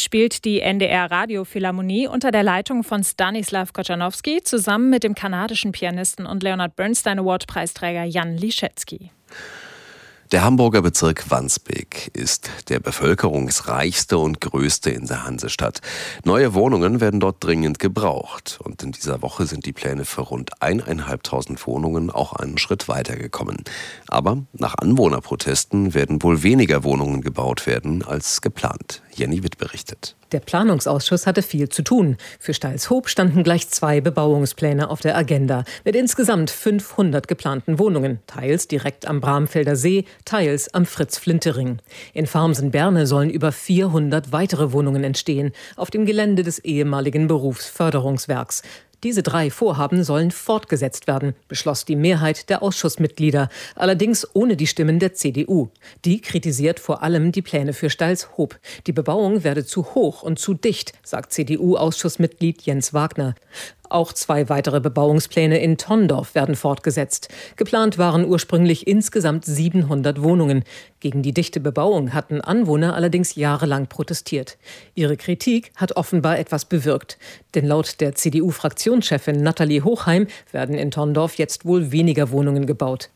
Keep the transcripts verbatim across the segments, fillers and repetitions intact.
spielt die N D R Radiophilharmonie unter der Leitung von Stanislaw Kochanowski zusammen mit dem kanadischen Pianisten und Leonard Bernstein Award-Preisträger Jan Liszewski. Der Hamburger Bezirk Wandsbek ist der bevölkerungsreichste und größte in der Hansestadt. Neue Wohnungen werden dort dringend gebraucht. Und in dieser Woche sind die Pläne für rund eineinhalbtausend Wohnungen auch einen Schritt weitergekommen. Aber nach Anwohnerprotesten werden wohl weniger Wohnungen gebaut werden als geplant. Jenny Witt berichtet. Der Planungsausschuss hatte viel zu tun. Für Steilshoop standen gleich zwei Bebauungspläne auf der Agenda mit insgesamt fünfhundert geplanten Wohnungen, teils direkt am Bramfelder See, teils am Fritz-Flinte-Ring. In Farmsen-Berne sollen über vierhundert weitere Wohnungen entstehen, auf dem Gelände des ehemaligen Berufsförderungswerks. Diese drei Vorhaben sollen fortgesetzt werden, beschloss die Mehrheit der Ausschussmitglieder, allerdings ohne die Stimmen der C D U. Die kritisiert vor allem die Pläne für Steilshoop. Die Bebauung werde zu hoch und zu dicht, sagt C D U-Ausschussmitglied Jens Wagner. Auch zwei weitere Bebauungspläne in Tondorf werden fortgesetzt. Geplant waren ursprünglich insgesamt siebenhundert Wohnungen. Gegen die dichte Bebauung hatten Anwohner allerdings jahrelang protestiert. Ihre Kritik hat offenbar etwas bewirkt. Denn laut der C D U-Fraktionschefin Nathalie Hochheim werden in Tondorf jetzt wohl weniger Wohnungen gebaut.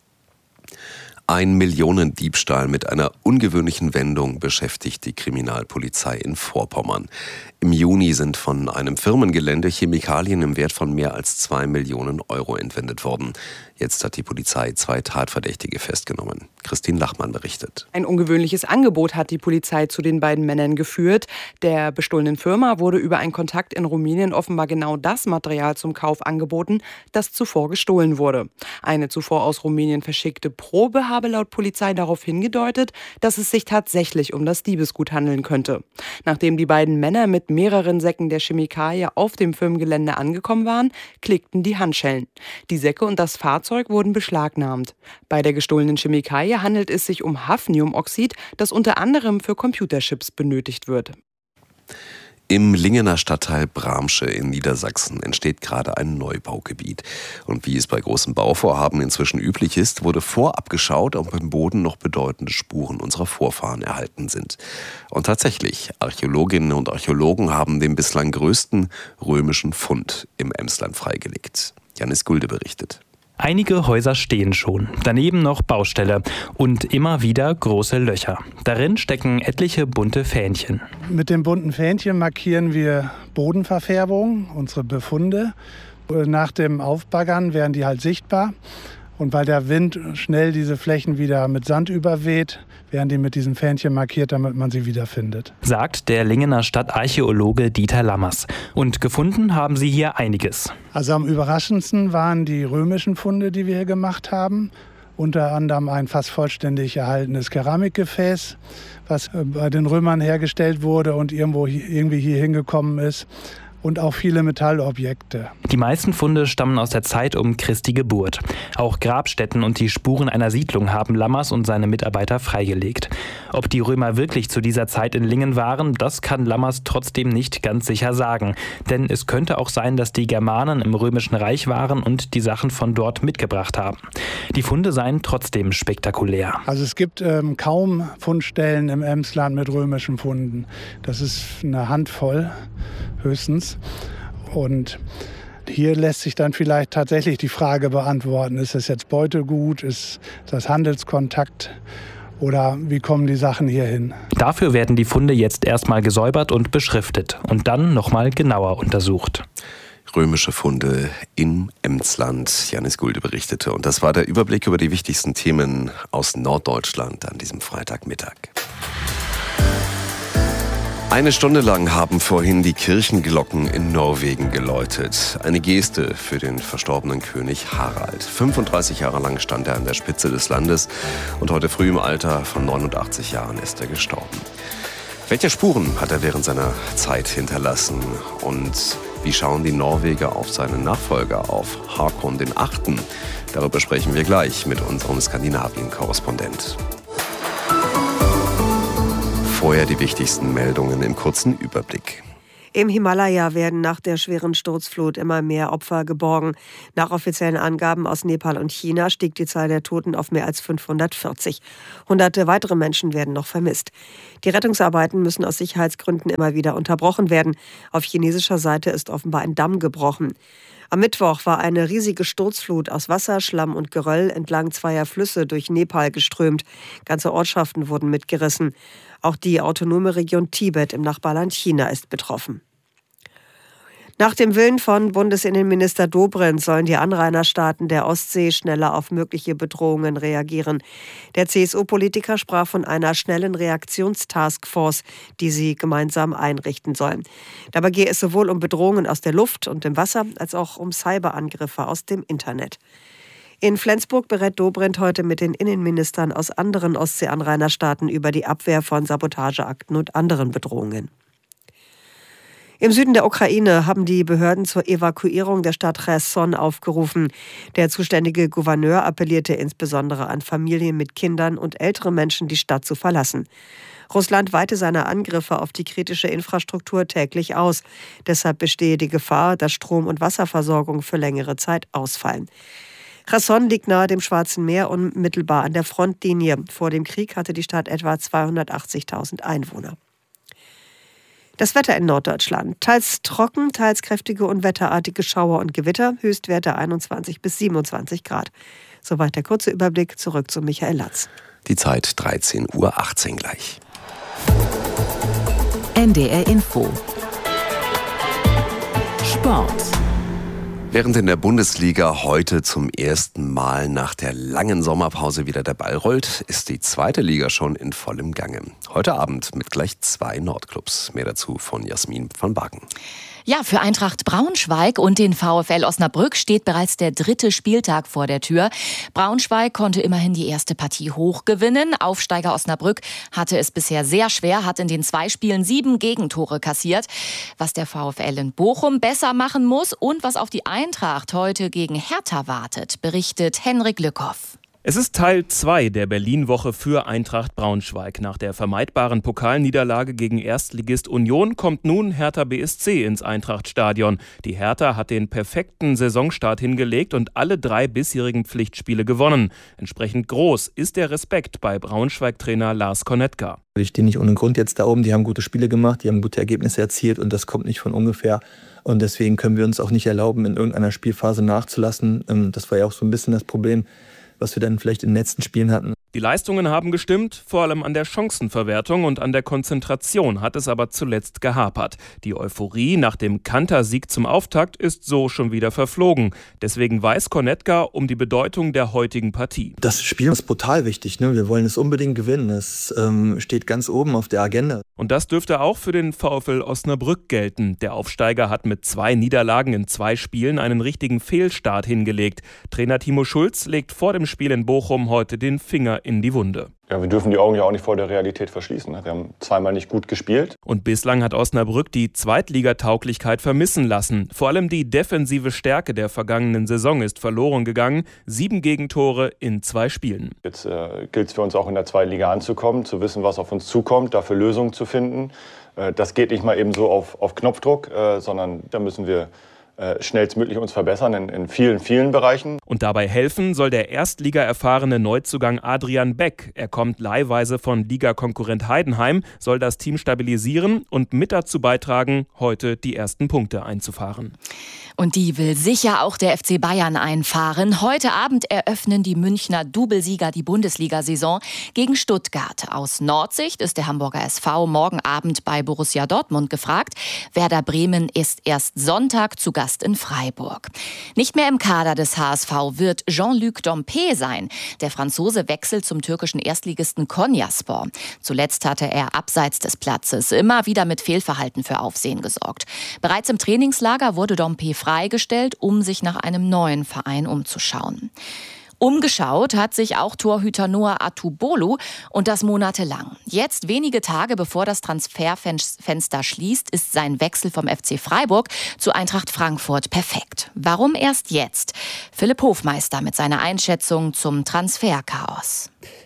Ein Millionendiebstahl mit einer ungewöhnlichen Wendung beschäftigt die Kriminalpolizei in Vorpommern. Im Juni sind von einem Firmengelände Chemikalien im Wert von mehr als zwei Millionen Euro entwendet worden. Jetzt hat die Polizei zwei Tatverdächtige festgenommen. Christine Lachmann berichtet. Ein ungewöhnliches Angebot hat die Polizei zu den beiden Männern geführt. Der bestohlenen Firma wurde über einen Kontakt in Rumänien offenbar genau das Material zum Kauf angeboten, das zuvor gestohlen wurde. Eine zuvor aus Rumänien verschickte Probe habe laut Polizei darauf hingedeutet, dass es sich tatsächlich um das Diebesgut handeln könnte. Nachdem die beiden Männer mit mehreren Säcken der Chemikalie auf dem Firmengelände angekommen waren, klickten die Handschellen. Die Säcke und das Fahrzeug wurden beschlagnahmt. Bei der gestohlenen Chemikalie handelt es sich um Hafniumoxid, das unter anderem für Computerchips benötigt wird. Im Lingener Stadtteil Bramsche in Niedersachsen entsteht gerade ein Neubaugebiet. Und wie es bei großen Bauvorhaben inzwischen üblich ist, wurde vorab geschaut, ob im Boden noch bedeutende Spuren unserer Vorfahren erhalten sind. Und tatsächlich, Archäologinnen und Archäologen haben den bislang größten römischen Fund im Emsland freigelegt. Janis Gulde berichtet. Einige Häuser stehen schon, daneben noch Baustelle und immer wieder große Löcher. Darin stecken etliche bunte Fähnchen. Mit den bunten Fähnchen markieren wir Bodenverfärbung, unsere Befunde. Nach dem Aufbaggern werden die halt sichtbar. Und weil der Wind schnell diese Flächen wieder mit Sand überweht, werden die mit diesen Fähnchen markiert, damit man sie wiederfindet. Sagt der Lingener Stadtarchäologe Dieter Lammers. Und gefunden haben sie hier einiges. Also am überraschendsten waren die römischen Funde, die wir hier gemacht haben. Unter anderem ein fast vollständig erhaltenes Keramikgefäß, was bei den Römern hergestellt wurde und irgendwo irgendwie hier hingekommen ist. Und auch viele Metallobjekte. Die meisten Funde stammen aus der Zeit um Christi Geburt. Auch Grabstätten und die Spuren einer Siedlung haben Lammers und seine Mitarbeiter freigelegt. Ob die Römer wirklich zu dieser Zeit in Lingen waren, das kann Lammers trotzdem nicht ganz sicher sagen. Denn es könnte auch sein, dass die Germanen im Römischen Reich waren und die Sachen von dort mitgebracht haben. Die Funde seien trotzdem spektakulär. Also es gibt ähm, kaum Fundstellen im Emsland mit römischen Funden. Das ist eine Handvoll höchstens. Und hier lässt sich dann vielleicht tatsächlich die Frage beantworten, ist es jetzt Beutegut, ist das Handelskontakt oder wie kommen die Sachen hier hin? Dafür werden die Funde jetzt erstmal gesäubert und beschriftet und dann nochmal genauer untersucht. Römische Funde im Emsland, Janis Gulde berichtete. Und das war der Überblick über die wichtigsten Themen aus Norddeutschland an diesem Freitagmittag. Eine Stunde lang haben vorhin die Kirchenglocken in Norwegen geläutet. Eine Geste für den verstorbenen König Harald. fünfunddreißig Jahre lang stand er an der Spitze des Landes und heute früh im Alter von neunundachtzig Jahren ist er gestorben. Welche Spuren hat er während seiner Zeit hinterlassen? Und wie schauen die Norweger auf seinen Nachfolger, auf Håkon den Achten? Darüber sprechen wir gleich mit unserem Skandinavien-Korrespondent. Vorher die wichtigsten Meldungen im kurzen Überblick. Im Himalaya werden nach der schweren Sturzflut immer mehr Opfer geborgen. Nach offiziellen Angaben aus Nepal und China stieg die Zahl der Toten auf mehr als fünfhundertvierzig. Hunderte weitere Menschen werden noch vermisst. Die Rettungsarbeiten müssen aus Sicherheitsgründen immer wieder unterbrochen werden. Auf chinesischer Seite ist offenbar ein Damm gebrochen. Am Mittwoch war eine riesige Sturzflut aus Wasser, Schlamm und Geröll entlang zweier Flüsse durch Nepal geströmt. Ganze Ortschaften wurden mitgerissen. Auch die autonome Region Tibet im Nachbarland China ist betroffen. Nach dem Willen von Bundesinnenminister Dobrindt sollen die Anrainerstaaten der Ostsee schneller auf mögliche Bedrohungen reagieren. Der C S U-Politiker sprach von einer schnellen Reaktionstaskforce, die sie gemeinsam einrichten sollen. Dabei gehe es sowohl um Bedrohungen aus der Luft und im Wasser als auch um Cyberangriffe aus dem Internet. In Flensburg berät Dobrindt heute mit den Innenministern aus anderen Ostsee-Anrainerstaaten über die Abwehr von Sabotageakten und anderen Bedrohungen. Im Süden der Ukraine haben die Behörden zur Evakuierung der Stadt Cherson aufgerufen. Der zuständige Gouverneur appellierte insbesondere an Familien mit Kindern und ältere Menschen, die Stadt zu verlassen. Russland weite seine Angriffe auf die kritische Infrastruktur täglich aus. Deshalb bestehe die Gefahr, dass Strom- und Wasserversorgung für längere Zeit ausfallen. Cherson liegt nahe dem Schwarzen Meer, unmittelbar an der Frontlinie. Vor dem Krieg hatte die Stadt etwa zweihundertachtzigtausend Einwohner. Das Wetter in Norddeutschland. Teils trocken, teils kräftige und wetterartige Schauer und Gewitter. Höchstwerte einundzwanzig bis siebenundzwanzig Grad. Soweit der kurze Überblick. Zurück zu Michael Latz. Die Zeit dreizehn Uhr achtzehn gleich. N D R Info. Sport. Während in der Bundesliga heute zum ersten Mal nach der langen Sommerpause wieder der Ball rollt, ist die zweite Liga schon in vollem Gange. Heute Abend mit gleich zwei Nordclubs. Mehr dazu von Jasmin van Baken. Ja, für Eintracht Braunschweig und den VfL Osnabrück steht bereits der dritte Spieltag vor der Tür. Braunschweig konnte immerhin die erste Partie hoch gewinnen. Aufsteiger Osnabrück hatte es bisher sehr schwer, hat in den zwei Spielen sieben Gegentore kassiert. Was der VfL in Bochum besser machen muss und was auf die Eintracht heute gegen Hertha wartet, berichtet Henrik Lückhoff. Es ist Teil zwei der Berlin-Woche für Eintracht Braunschweig. Nach der vermeidbaren Pokalniederlage gegen Erstligist Union kommt nun Hertha B S C ins Eintrachtstadion. Die Hertha hat den perfekten Saisonstart hingelegt und alle drei bisherigen Pflichtspiele gewonnen. Entsprechend groß ist der Respekt bei Braunschweig-Trainer Lars Konetka. Die stehen nicht ohne Grund jetzt da oben, die haben gute Spiele gemacht, die haben gute Ergebnisse erzielt und das kommt nicht von ungefähr. Und deswegen können wir uns auch nicht erlauben, in irgendeiner Spielphase nachzulassen. Das war ja auch so ein bisschen das Problem, was wir dann vielleicht in den letzten Spielen hatten. Die Leistungen haben gestimmt, vor allem an der Chancenverwertung und an der Konzentration hat es aber zuletzt gehapert. Die Euphorie nach dem Kanter-Sieg zum Auftakt ist so schon wieder verflogen. Deswegen weiß Konetka um die Bedeutung der heutigen Partie. Das Spiel ist brutal wichtig, ne? Wir wollen es unbedingt gewinnen. Es ähm, steht ganz oben auf der Agenda. Und das dürfte auch für den VfL Osnabrück gelten. Der Aufsteiger hat mit zwei Niederlagen in zwei Spielen einen richtigen Fehlstart hingelegt. Trainer Timo Schulz legt vor dem Spiel in Bochum heute den Finger in die Wunde. Ja, wir dürfen die Augen ja auch nicht vor der Realität verschließen. Wir haben zweimal nicht gut gespielt. Und bislang hat Osnabrück die Zweitligatauglichkeit vermissen lassen. Vor allem die defensive Stärke der vergangenen Saison ist verloren gegangen. Sieben Gegentore in zwei Spielen. Jetzt äh, gilt es für uns auch in der zweiten Liga anzukommen, zu wissen, was auf uns zukommt, dafür Lösungen zu finden. Äh, das geht nicht mal eben so auf, auf Knopfdruck, äh, sondern da müssen wir schnellstmöglich uns verbessern in, in vielen, vielen Bereichen. Und dabei helfen soll der Erstliga-erfahrene Neuzugang Adrian Beck. Er kommt leihweise von Ligakonkurrent Heidenheim, soll das Team stabilisieren und mit dazu beitragen, heute die ersten Punkte einzufahren. Und die will sicher auch der F C Bayern einfahren. Heute Abend eröffnen die Münchner Doublesieger die Bundesliga-Saison gegen Stuttgart. Aus Nordsicht ist der Hamburger S V morgen Abend bei Borussia Dortmund gefragt. Werder Bremen ist erst Sonntag zu Gast in Freiburg. Nicht mehr im Kader des H S V wird Jean-Luc Dompe sein. Der Franzose wechselt zum türkischen Erstligisten Konyaspor. Zuletzt hatte er abseits des Platzes immer wieder mit Fehlverhalten für Aufsehen gesorgt. Bereits im Trainingslager wurde Dompe freigestellt, um sich nach einem neuen Verein umzuschauen. Umgeschaut hat sich auch Torhüter Noah Atubolu und das monatelang. Jetzt, wenige Tage bevor das Transferfenster schließt, ist sein Wechsel vom F C Freiburg zu Eintracht Frankfurt perfekt. Warum erst jetzt? Philipp Hofmeister mit seiner Einschätzung zum Transferchaos.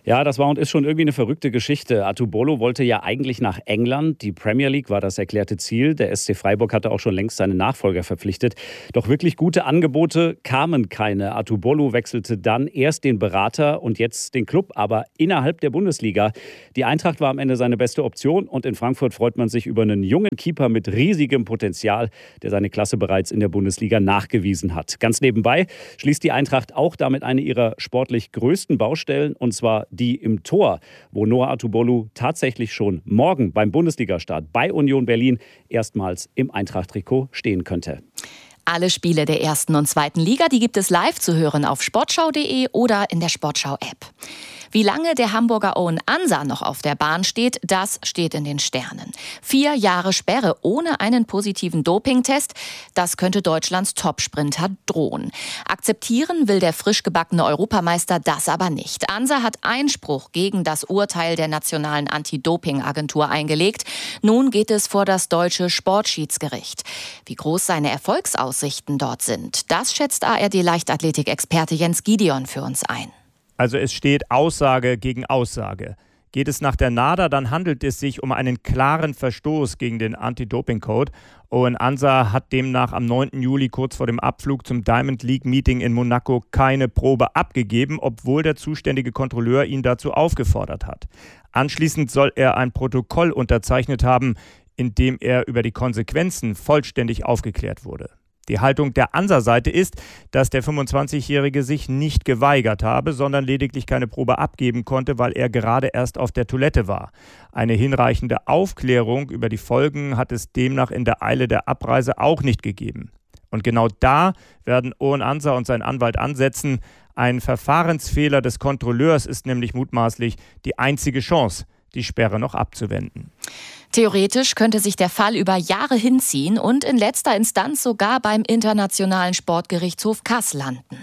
Ja, das war und ist schon irgendwie eine verrückte Geschichte. Atubolo wollte ja eigentlich nach England. Die Premier League war das erklärte Ziel. Der S C Freiburg hatte auch schon längst seine Nachfolger verpflichtet. Doch wirklich gute Angebote kamen keine. Atubolo wechselte dann erst den Berater und jetzt den Club, aber innerhalb der Bundesliga. Die Eintracht war am Ende seine beste Option und in Frankfurt freut man sich über einen jungen Keeper mit riesigem Potenzial, der seine Klasse bereits in der Bundesliga nachgewiesen hat. Ganz nebenbei schließt die Eintracht auch damit eine ihrer sportlich größten Baustellen, und zwar die im Tor, wo Noah Atubolo tatsächlich schon morgen beim Bundesligastart bei Union Berlin erstmals im Eintracht-Trikot stehen könnte. Alle Spiele der ersten und zweiten Liga, die gibt es live zu hören auf sportschau punkt de oder in der Sportschau-App. Wie lange der Hamburger Owen Ansa noch auf der Bahn steht, das steht in den Sternen. Vier Jahre Sperre ohne einen positiven Dopingtest, das könnte Deutschlands Topsprinter drohen. Akzeptieren will der frisch gebackene Europameister das aber nicht. Ansa hat Einspruch gegen das Urteil der Nationalen Anti-Doping-Agentur eingelegt. Nun geht es vor das deutsche Sportschiedsgericht. Wie groß seine Erfolgsaussichten dort sind, das schätzt A R D-Leichtathletik-Experte Jens Gideon für uns ein. Also es steht Aussage gegen Aussage. Geht es nach der NADA, dann handelt es sich um einen klaren Verstoß gegen den Anti-Doping-Code. Owen Ansa hat demnach am neunten Juli kurz vor dem Abflug zum Diamond League Meeting in Monaco keine Probe abgegeben, obwohl der zuständige Kontrolleur ihn dazu aufgefordert hat. Anschließend soll er ein Protokoll unterzeichnet haben, in dem er über die Konsequenzen vollständig aufgeklärt wurde. Die Haltung der Ansa-Seite ist, dass der fünfundzwanzigjährige sich nicht geweigert habe, sondern lediglich keine Probe abgeben konnte, weil er gerade erst auf der Toilette war. Eine hinreichende Aufklärung über die Folgen hat es demnach in der Eile der Abreise auch nicht gegeben. Und genau da werden Owen Ansa und sein Anwalt ansetzen. Ein Verfahrensfehler des Kontrolleurs ist nämlich mutmaßlich die einzige Chance, die Sperre noch abzuwenden. Theoretisch könnte sich der Fall über Jahre hinziehen und in letzter Instanz sogar beim Internationalen Sportgerichtshof Kass landen.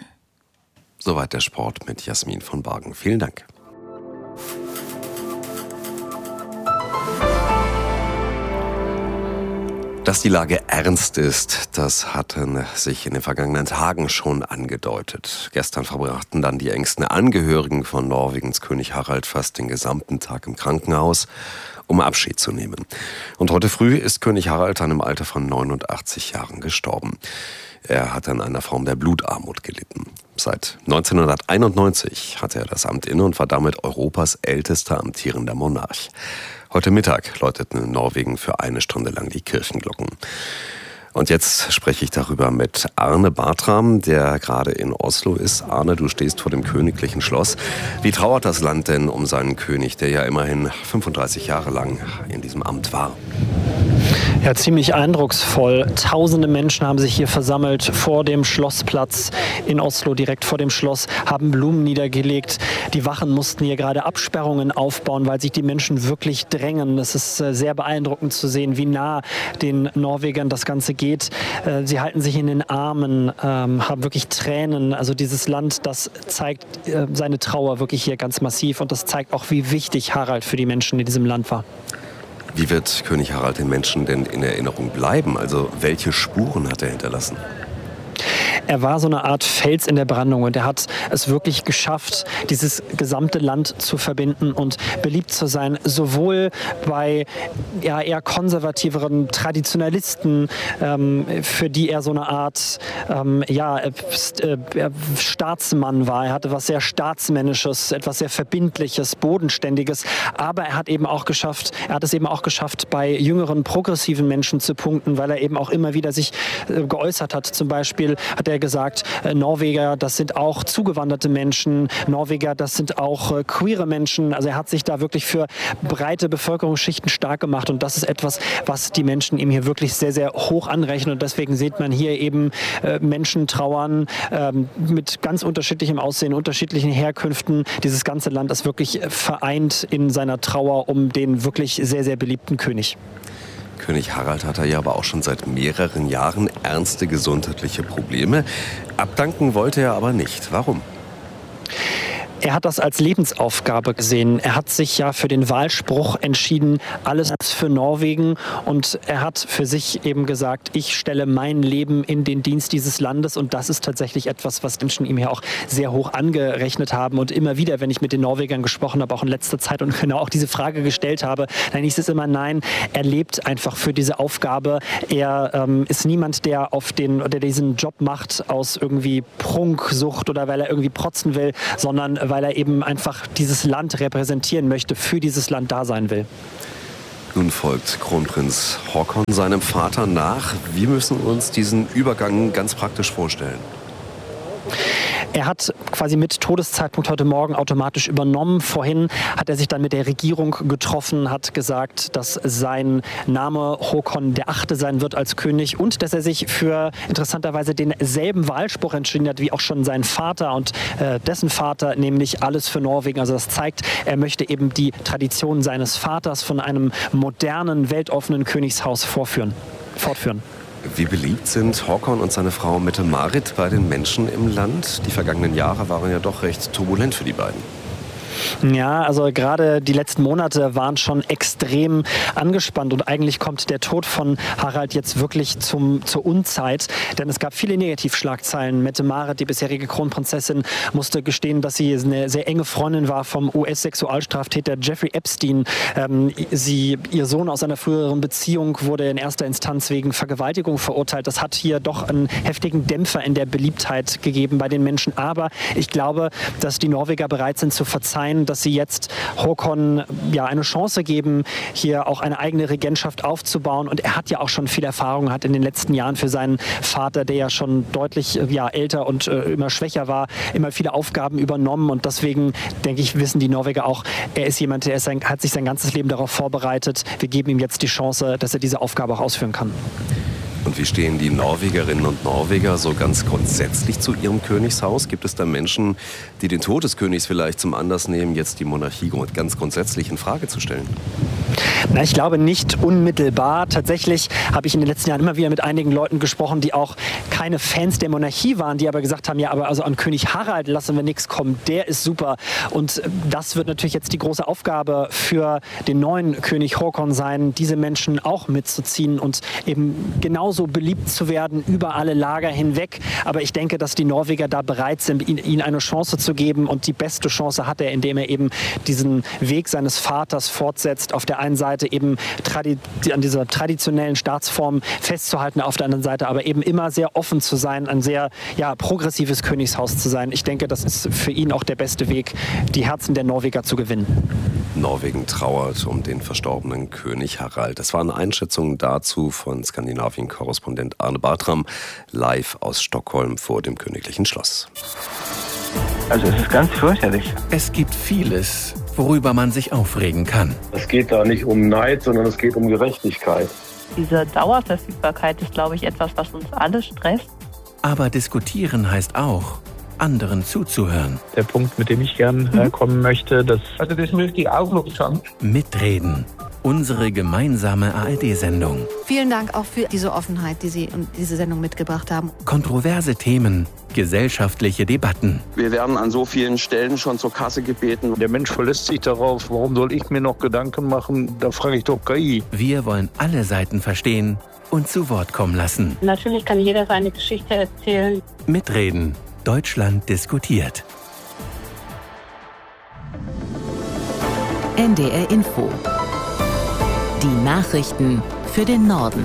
Soweit der Sport mit Jasmin von Bargen. Vielen Dank. Dass die Lage ernst ist, das hatten sich in den vergangenen Tagen schon angedeutet. Gestern verbrachten dann die engsten Angehörigen von Norwegens König Harald fast den gesamten Tag im Krankenhaus, um Abschied zu nehmen. Und heute früh ist König Harald dann im Alter von neunundachtzig Jahren gestorben. Er hat an einer Form der Blutarmut gelitten. Seit neunzehnhunderteinundneunzig hatte er das Amt inne und war damit Europas ältester amtierender Monarch. Heute Mittag läuteten in Norwegen für eine Stunde lang die Kirchenglocken. Und jetzt spreche ich darüber mit Arne Bartram, der gerade in Oslo ist. Arne, du stehst vor dem königlichen Schloss. Wie trauert das Land denn um seinen König, der ja immerhin fünfunddreißig Jahre lang in diesem Amt war? Ja, ziemlich eindrucksvoll. Tausende Menschen haben sich hier versammelt vor dem Schlossplatz in Oslo, direkt vor dem Schloss, haben Blumen niedergelegt. Die Wachen mussten hier gerade Absperrungen aufbauen, weil sich die Menschen wirklich drängen. Es ist sehr beeindruckend zu sehen, wie nah den Norwegern das Ganze geht. Sie halten sich in den Armen, haben wirklich Tränen. Also dieses Land, das zeigt seine Trauer wirklich hier ganz massiv und das zeigt auch, wie wichtig Harald für die Menschen in diesem Land war. Wie wird König Harald den Menschen denn in Erinnerung bleiben? Also welche Spuren hat er hinterlassen? Er war so eine Art Fels in der Brandung und er hat es wirklich geschafft, dieses gesamte Land zu verbinden und beliebt zu sein, sowohl bei ja, eher konservativeren Traditionalisten, ähm, für die er so eine Art ähm, ja, äh, äh, Staatsmann war. Er hatte was sehr Staatsmännisches, etwas sehr Verbindliches, Bodenständiges, aber er hat eben auch geschafft, er hat es eben auch geschafft, bei jüngeren, progressiven Menschen zu punkten, weil er eben auch immer wieder sich äh, geäußert hat. Zum Beispiel hat er gesagt, äh, Norweger, das sind auch zugewanderte Menschen, Norweger, das sind auch äh, queere Menschen. Also er hat sich da wirklich für breite Bevölkerungsschichten stark gemacht und das ist etwas, was die Menschen ihm hier wirklich sehr, sehr hoch anrechnen und deswegen sieht man hier eben äh, Menschen trauern äh, mit ganz unterschiedlichem Aussehen, unterschiedlichen Herkünften. Dieses ganze Land ist wirklich vereint in seiner Trauer um den wirklich sehr, sehr beliebten König. König Harald hat er ja aber auch schon seit mehreren Jahren ernste gesundheitliche Probleme. Abdanken wollte er aber nicht. Warum? er hat das als Lebensaufgabe gesehen. Er hat sich ja für den Wahlspruch entschieden, alles für Norwegen. Und er hat für sich eben gesagt, ich stelle mein Leben in den Dienst dieses Landes. Und das ist tatsächlich etwas, was Menschen ihm ja auch sehr hoch angerechnet haben. Und immer wieder, wenn ich mit den Norwegern gesprochen habe, auch in letzter Zeit und genau auch diese Frage gestellt habe, dann hieß es immer, nein, er lebt einfach für diese Aufgabe. Er ähm, ist niemand, der auf den, der diesen Job macht aus irgendwie Prunksucht oder weil er irgendwie protzen will, sondern weil er eben einfach dieses Land repräsentieren möchte, für dieses Land da sein will. Nun folgt Kronprinz Haakon seinem Vater nach. Wir müssen uns diesen Übergang ganz praktisch vorstellen. Er hat quasi mit Todeszeitpunkt heute Morgen automatisch übernommen. Vorhin hat er sich dann mit der Regierung getroffen, hat gesagt, dass sein Name Haakon der Achte sein wird als König und dass er sich für interessanterweise denselben Wahlspruch entschieden hat wie auch schon sein Vater und äh, dessen Vater, nämlich alles für Norwegen. Also das zeigt, er möchte eben die Tradition seines Vaters von einem modernen, weltoffenen Königshaus vorführen, fortführen. Wie beliebt sind Haakon und seine Frau Mette-Marit bei den Menschen im Land? Die vergangenen Jahre waren ja doch recht turbulent für die beiden. Ja, also gerade die letzten Monate waren schon extrem angespannt und eigentlich kommt der Tod von Harald jetzt wirklich zum, zur Unzeit, denn es gab viele Negativschlagzeilen. Mette-Marit, die bisherige Kronprinzessin, musste gestehen, dass sie eine sehr enge Freundin war vom U S-Sexualstraftäter Jeffrey Epstein. Ähm, sie, ihr Sohn aus einer früheren Beziehung wurde in erster Instanz wegen Vergewaltigung verurteilt. Das hat hier doch einen heftigen Dämpfer in der Beliebtheit gegeben bei den Menschen. Aber ich glaube, dass die Norweger bereit sind zu verzeihen, dass sie jetzt Haakon ja eine Chance geben, hier auch eine eigene Regentschaft aufzubauen. Und er hat ja auch schon viel Erfahrung, hat in den letzten Jahren für seinen Vater, der ja schon deutlich ja, älter und äh, immer schwächer war, immer viele Aufgaben übernommen. Und deswegen, denke ich, wissen die Norweger auch, er ist jemand, der ist sein, hat sich sein ganzes Leben darauf vorbereitet. Wir geben ihm jetzt die Chance, dass er diese Aufgabe auch ausführen kann. Und wie stehen die Norwegerinnen und Norweger so ganz grundsätzlich zu ihrem Königshaus? Gibt es da Menschen, die den Tod des Königs vielleicht zum Anlass nehmen, jetzt die Monarchie ganz grundsätzlich in Frage zu stellen? Na, ich glaube nicht unmittelbar. Tatsächlich habe ich in den letzten Jahren immer wieder mit einigen Leuten gesprochen, die auch keine Fans der Monarchie waren, die aber gesagt haben, ja, aber also an König Harald lassen wir nichts kommen, der ist super. Und das wird natürlich jetzt die große Aufgabe für den neuen König Haakon sein, diese Menschen auch mitzuziehen und eben genauso beliebt zu werden über alle Lager hinweg. Aber ich denke, dass die Norweger da bereit sind, ihm eine Chance zu geben. Und die beste Chance hat er, indem er eben diesen Weg seines Vaters fortsetzt. Auf der einen Seite eben an dieser traditionellen Staatsform festzuhalten, auf der anderen Seite aber eben immer sehr offen zu sein, ein sehr ja, progressives Königshaus zu sein. Ich denke, das ist für ihn auch der beste Weg, die Herzen der Norweger zu gewinnen. Norwegen trauert um den verstorbenen König Harald. Das waren Einschätzungen dazu von Skandinavien-Korrespondent Arne Bartram, live aus Stockholm vor dem Königlichen Schloss. Also es ist ganz fürchterlich. Es gibt vieles, worüber man sich aufregen kann. Es geht da nicht um Neid, sondern es geht um Gerechtigkeit. Diese Dauerverfügbarkeit ist, glaube ich, etwas, was uns alle stresst. Aber diskutieren heißt auch, anderen zuzuhören. Der Punkt, mit dem ich gern äh, kommen möchte, das... Also das möchte ich auch noch sagen. Mitreden. Unsere gemeinsame A R D-Sendung. Vielen Dank auch für diese Offenheit, die Sie und diese Sendung mitgebracht haben. Kontroverse Themen, gesellschaftliche Debatten. Wir werden an so vielen Stellen schon zur Kasse gebeten. Der Mensch verlässt sich darauf, warum soll ich mir noch Gedanken machen? Da frage ich doch K I. Wir wollen alle Seiten verstehen und zu Wort kommen lassen. Natürlich kann jeder seine Geschichte erzählen. Mitreden. Deutschland diskutiert. N D R Info. Die Nachrichten für den Norden.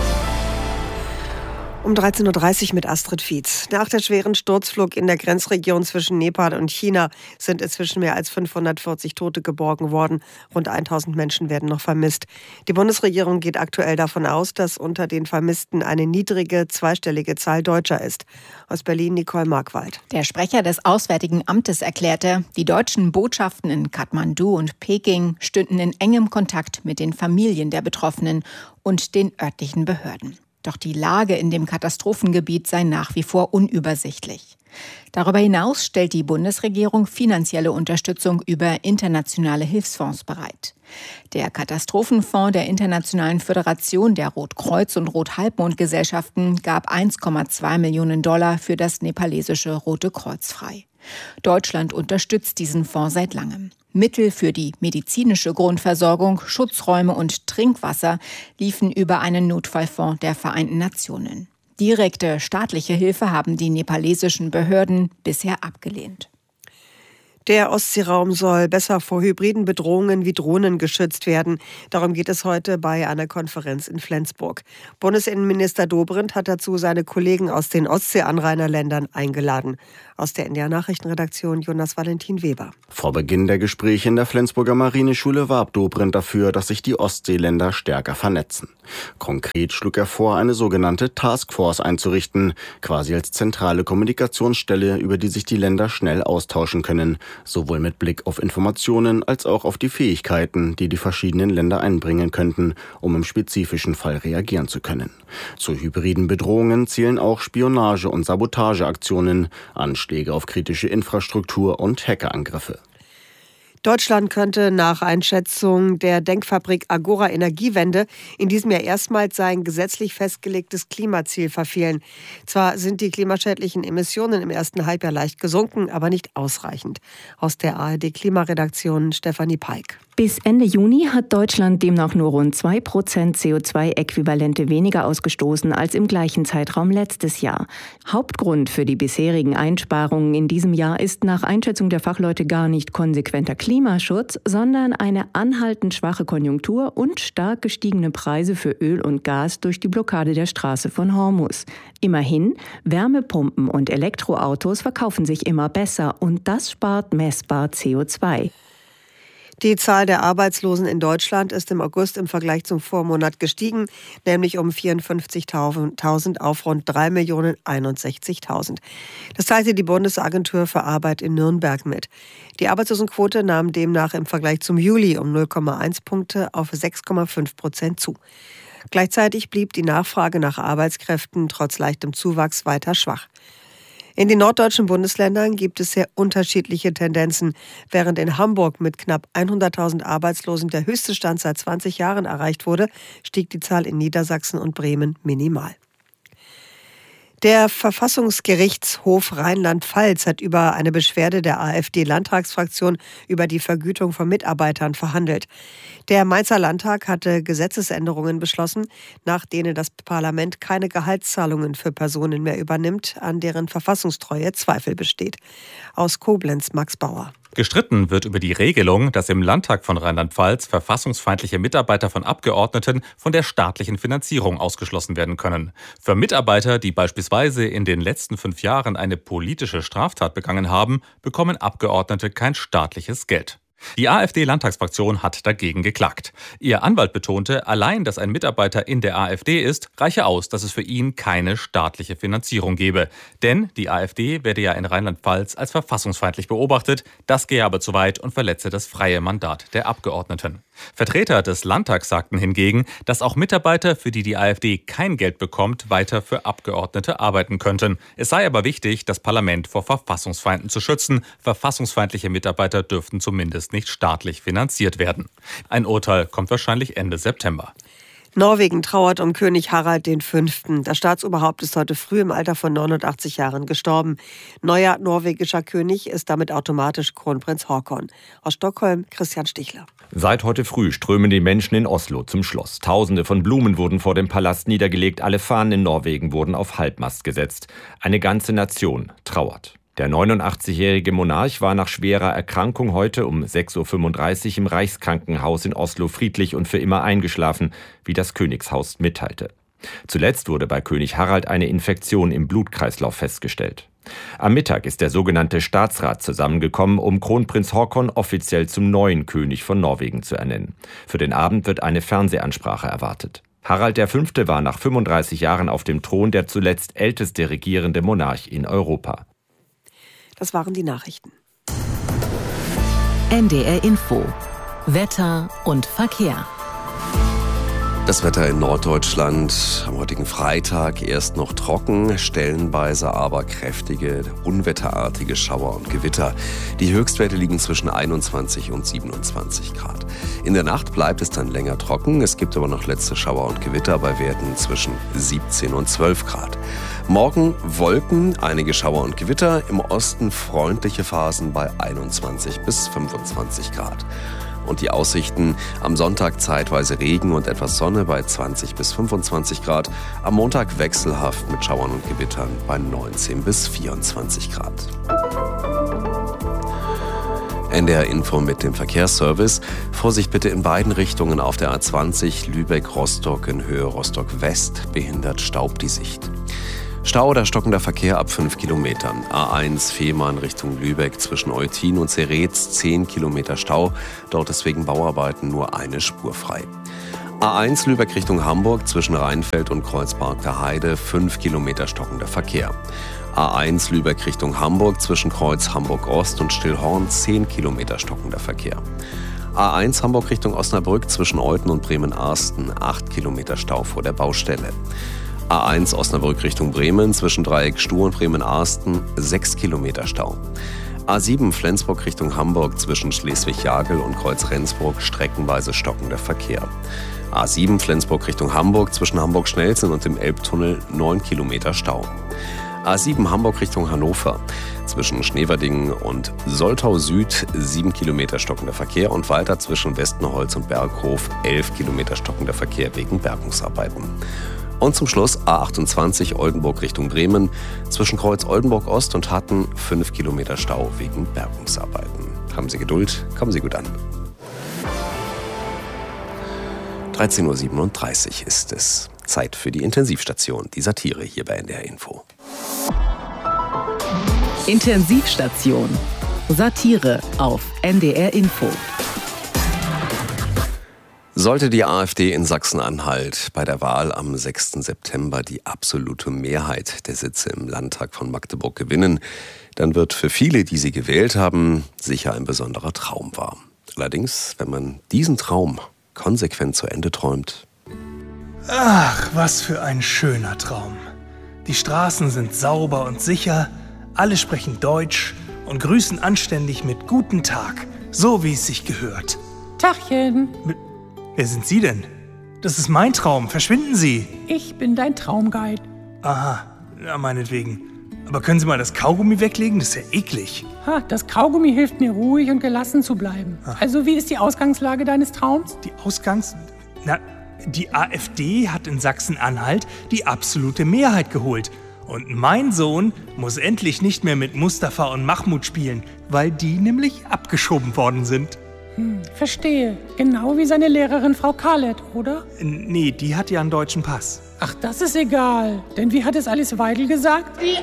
Um dreizehn Uhr dreißig mit Astrid Fietz. Nach der schweren Sturzflug in der Grenzregion zwischen Nepal und China sind inzwischen mehr als fünfhundertvierzig Tote geborgen worden. Rund tausend Menschen werden noch vermisst. Die Bundesregierung geht aktuell davon aus, dass unter den Vermissten eine niedrige, zweistellige Zahl Deutscher ist. Aus Berlin Nicole Markwald. Der Sprecher des Auswärtigen Amtes erklärte, die deutschen Botschaften in Kathmandu und Peking stünden in engem Kontakt mit den Familien der Betroffenen und den örtlichen Behörden. Doch die Lage in dem Katastrophengebiet sei nach wie vor unübersichtlich. Darüber hinaus stellt die Bundesregierung finanzielle Unterstützung über internationale Hilfsfonds bereit. Der Katastrophenfonds der Internationalen Föderation der Rotkreuz- und Rothalbmondgesellschaften gab eins Komma zwei Millionen Dollar für das nepalesische Rote Kreuz frei. Deutschland unterstützt diesen Fonds seit langem. Mittel für die medizinische Grundversorgung, Schutzräume und Trinkwasser liefen über einen Notfallfonds der Vereinten Nationen. Direkte staatliche Hilfe haben die nepalesischen Behörden bisher abgelehnt. Der Ostseeraum soll besser vor hybriden Bedrohungen wie Drohnen geschützt werden. Darum geht es heute bei einer Konferenz in Flensburg. Bundesinnenminister Dobrindt hat dazu seine Kollegen aus den Ostsee-Anrainerländern eingeladen. Aus der N D R-Nachrichtenredaktion Jonas Valentin Weber. Vor Beginn der Gespräche in der Flensburger Marineschule warb Dobrindt dafür, dass sich die Ostseeländer stärker vernetzen. Konkret schlug er vor, eine sogenannte Taskforce einzurichten, quasi als zentrale Kommunikationsstelle, über die sich die Länder schnell austauschen können, sowohl mit Blick auf Informationen als auch auf die Fähigkeiten, die die verschiedenen Länder einbringen könnten, um im spezifischen Fall reagieren zu können. Zu hybriden Bedrohungen zählen auch Spionage- und Sabotageaktionen, Anschläge auf kritische Infrastruktur und Hackerangriffe. Deutschland könnte nach Einschätzung der Denkfabrik Agora Energiewende in diesem Jahr erstmals sein gesetzlich festgelegtes Klimaziel verfehlen. Zwar sind die klimaschädlichen Emissionen im ersten Halbjahr leicht gesunken, aber nicht ausreichend. Aus der A R D-Klimaredaktion Stefanie Peik. Bis Ende Juni hat Deutschland demnach nur rund zwei Prozent C O zwei Äquivalente weniger ausgestoßen als im gleichen Zeitraum letztes Jahr. Hauptgrund für die bisherigen Einsparungen in diesem Jahr ist nach Einschätzung der Fachleute gar nicht konsequenter Klimaschutz, sondern eine anhaltend schwache Konjunktur und stark gestiegene Preise für Öl und Gas durch die Blockade der Straße von Hormuz. Immerhin, Wärmepumpen und Elektroautos verkaufen sich immer besser und das spart messbar C O zwei. Die Zahl der Arbeitslosen in Deutschland ist im August im Vergleich zum Vormonat gestiegen, nämlich um vierundfünfzigtausend auf rund drei Millionen einundsechzigtausend. Das teilte die Bundesagentur für Arbeit in Nürnberg mit. Die Arbeitslosenquote nahm demnach im Vergleich zum Juli um null Komma eins Punkte auf sechs Komma fünf Prozent zu. Gleichzeitig blieb die Nachfrage nach Arbeitskräften trotz leichtem Zuwachs weiter schwach. In den norddeutschen Bundesländern gibt es sehr unterschiedliche Tendenzen. Während in Hamburg mit knapp hunderttausend Arbeitslosen der höchste Stand seit zwanzig Jahren erreicht wurde, stieg die Zahl in Niedersachsen und Bremen minimal. Der Verfassungsgerichtshof Rheinland-Pfalz hat über eine Beschwerde der AfD-Landtagsfraktion über die Vergütung von Mitarbeitern verhandelt. Der Mainzer Landtag hatte Gesetzesänderungen beschlossen, nach denen das Parlament keine Gehaltszahlungen für Personen mehr übernimmt, an deren Verfassungstreue Zweifel besteht. Aus Koblenz Max Bauer. Gestritten wird über die Regelung, dass im Landtag von Rheinland-Pfalz verfassungsfeindliche Mitarbeiter von Abgeordneten von der staatlichen Finanzierung ausgeschlossen werden können. Für Mitarbeiter, die beispielsweise in den letzten fünf Jahren eine politische Straftat begangen haben, bekommen Abgeordnete kein staatliches Geld. Die AfD-Landtagsfraktion hat dagegen geklagt. Ihr Anwalt betonte, allein, dass ein Mitarbeiter in der AfD ist, reiche aus, dass es für ihn keine staatliche Finanzierung gebe. Denn die AfD werde ja in Rheinland-Pfalz als verfassungsfeindlich beobachtet. Das gehe aber zu weit und verletze das freie Mandat der Abgeordneten. Vertreter des Landtags sagten hingegen, dass auch Mitarbeiter, für die die AfD kein Geld bekommt, weiter für Abgeordnete arbeiten könnten. Es sei aber wichtig, das Parlament vor Verfassungsfeinden zu schützen. Verfassungsfeindliche Mitarbeiter dürften zumindest nicht staatlich finanziert werden. Ein Urteil kommt wahrscheinlich Ende September. Norwegen trauert um König Harald der Fünfte. Das Staatsoberhaupt ist heute früh im Alter von neunundachtzig Jahren gestorben. Neuer norwegischer König ist damit automatisch Kronprinz Haakon. Aus Stockholm Christian Stichler. Seit heute früh strömen die Menschen in Oslo zum Schloss. Tausende von Blumen wurden vor dem Palast niedergelegt. Alle Fahnen in Norwegen wurden auf Halbmast gesetzt. Eine ganze Nation trauert. Der neunundachtzigjährige Monarch war nach schwerer Erkrankung heute um sechs Uhr fünfunddreißig im Reichskrankenhaus in Oslo friedlich und für immer eingeschlafen, wie das Königshaus mitteilte. Zuletzt wurde bei König Harald eine Infektion im Blutkreislauf festgestellt. Am Mittag ist der sogenannte Staatsrat zusammengekommen, um Kronprinz Haakon offiziell zum neuen König von Norwegen zu ernennen. Für den Abend wird eine Fernsehansprache erwartet. Harald der Fünfte war nach fünfunddreißig Jahren auf dem Thron der zuletzt älteste regierende Monarch in Europa. Das waren die Nachrichten. N D R Info. Wetter und Verkehr. Das Wetter in Norddeutschland am heutigen Freitag erst noch trocken, stellenweise aber kräftige, unwetterartige Schauer und Gewitter. Die Höchstwerte liegen zwischen einundzwanzig und siebenundzwanzig Grad. In der Nacht bleibt es dann länger trocken, es gibt aber noch letzte Schauer und Gewitter bei Werten zwischen siebzehn und zwölf Grad. Morgen Wolken, einige Schauer und Gewitter, im Osten freundliche Phasen bei einundzwanzig bis fünfundzwanzig Grad. Und die Aussichten: am Sonntag zeitweise Regen und etwas Sonne bei zwanzig bis fünfundzwanzig Grad. Am Montag wechselhaft mit Schauern und Gewittern bei neunzehn bis vierundzwanzig Grad. N D R-Info mit dem Verkehrsservice. Vorsicht bitte in beiden Richtungen auf der A zwanzig Lübeck-Rostock in Höhe Rostock-West. Behindert Staub die Sicht. Stau oder stockender Verkehr ab fünf Kilometern. A eins Fehmarn Richtung Lübeck zwischen Eutin und Zeretz zehn Kilometer Stau. Dort ist wegen Bauarbeiten nur eine Spur frei. A eins Lübeck Richtung Hamburg zwischen Rheinfeld und Kreuzberg der Heide fünf Kilometer stockender Verkehr. A eins Lübeck Richtung Hamburg zwischen Kreuz Hamburg-Ost und Stillhorn zehn Kilometer stockender Verkehr. A eins Hamburg Richtung Osnabrück zwischen Euthen und Bremen-Arsten acht Kilometer Stau vor der Baustelle. A eins Osnabrück Richtung Bremen zwischen Dreieck Stuhr und Bremen-Arsten sechs Kilometer Stau. A sieben Flensburg Richtung Hamburg zwischen Schleswig-Jagel und Kreuz Rendsburg streckenweise stockender Verkehr. A sieben Flensburg Richtung Hamburg zwischen Hamburg-Schnelsen und dem Elbtunnel neun Kilometer Stau. A sieben Hamburg Richtung Hannover zwischen Schneverdingen und Soltau Süd sieben Kilometer stockender Verkehr und weiter zwischen Westenholz und Berghof elf Kilometer stockender Verkehr wegen Bergungsarbeiten. Und zum Schluss A achtundzwanzig Oldenburg Richtung Bremen zwischen Kreuz Oldenburg-Ost und Hatten fünf Kilometer Stau wegen Bergungsarbeiten. Haben Sie Geduld, kommen Sie gut an. dreizehn Uhr siebenunddreißig ist es. Zeit für die Intensivstation, die Satire hier bei N D R Info. Intensivstation. Satire auf N D R Info. Sollte die AfD in Sachsen-Anhalt bei der Wahl am sechsten September die absolute Mehrheit der Sitze im Landtag von Magdeburg gewinnen, dann wird für viele, die sie gewählt haben, sicher ein besonderer Traum wahr. Allerdings, wenn man diesen Traum konsequent zu Ende träumt. Ach, was für ein schöner Traum. Die Straßen sind sauber und sicher, alle sprechen Deutsch und grüßen anständig mit Guten Tag, so wie es sich gehört. Tachchen. Mit Wer sind Sie denn? Das ist mein Traum. Verschwinden Sie. Ich bin dein Traumguide. Aha, ja, meinetwegen. Aber können Sie mal das Kaugummi weglegen? Das ist ja eklig. Ha, das Kaugummi hilft mir, ruhig und gelassen zu bleiben. Ach. Also, wie ist die Ausgangslage deines Traums? Die Ausgangs... Na, die AfD hat in Sachsen-Anhalt die absolute Mehrheit geholt. Und mein Sohn muss endlich nicht mehr mit Mustafa und Mahmoud spielen, weil die nämlich abgeschoben worden sind. Hm, verstehe. Genau wie seine Lehrerin Frau Khaled, oder? Nee, die hat ja einen deutschen Pass. Ach, das ist egal. Denn wie hat es Alice Weidel gesagt? Die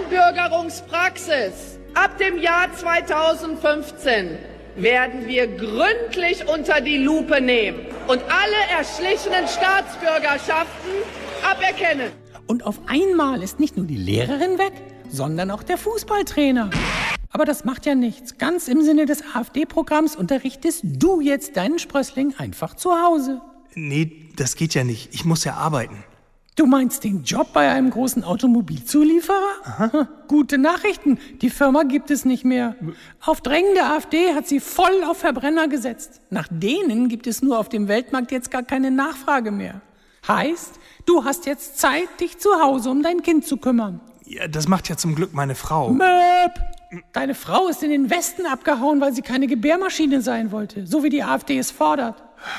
Einbürgerungspraxis ab dem Jahr zweitausendfünfzehn werden wir gründlich unter die Lupe nehmen und alle erschlichenen Staatsbürgerschaften aberkennen. Und auf einmal ist nicht nur die Lehrerin weg, sondern auch der Fußballtrainer. Aber das macht ja nichts. Ganz im Sinne des AfD-Programms unterrichtest du jetzt deinen Sprössling einfach zu Hause. Nee, das geht ja nicht. Ich muss ja arbeiten. Du meinst den Job bei einem großen Automobilzulieferer? Aha. Gute Nachrichten. Die Firma gibt es nicht mehr. Auf Drängen der AfD hat sie voll auf Verbrenner gesetzt. Nach denen gibt es nur auf dem Weltmarkt jetzt gar keine Nachfrage mehr. Heißt, du hast jetzt Zeit, dich zu Hause um dein Kind zu kümmern. Ja, das macht ja zum Glück meine Frau. Möp! Deine Frau ist in den Westen abgehauen, weil sie keine Gebärmaschine sein wollte. So wie die AfD es fordert.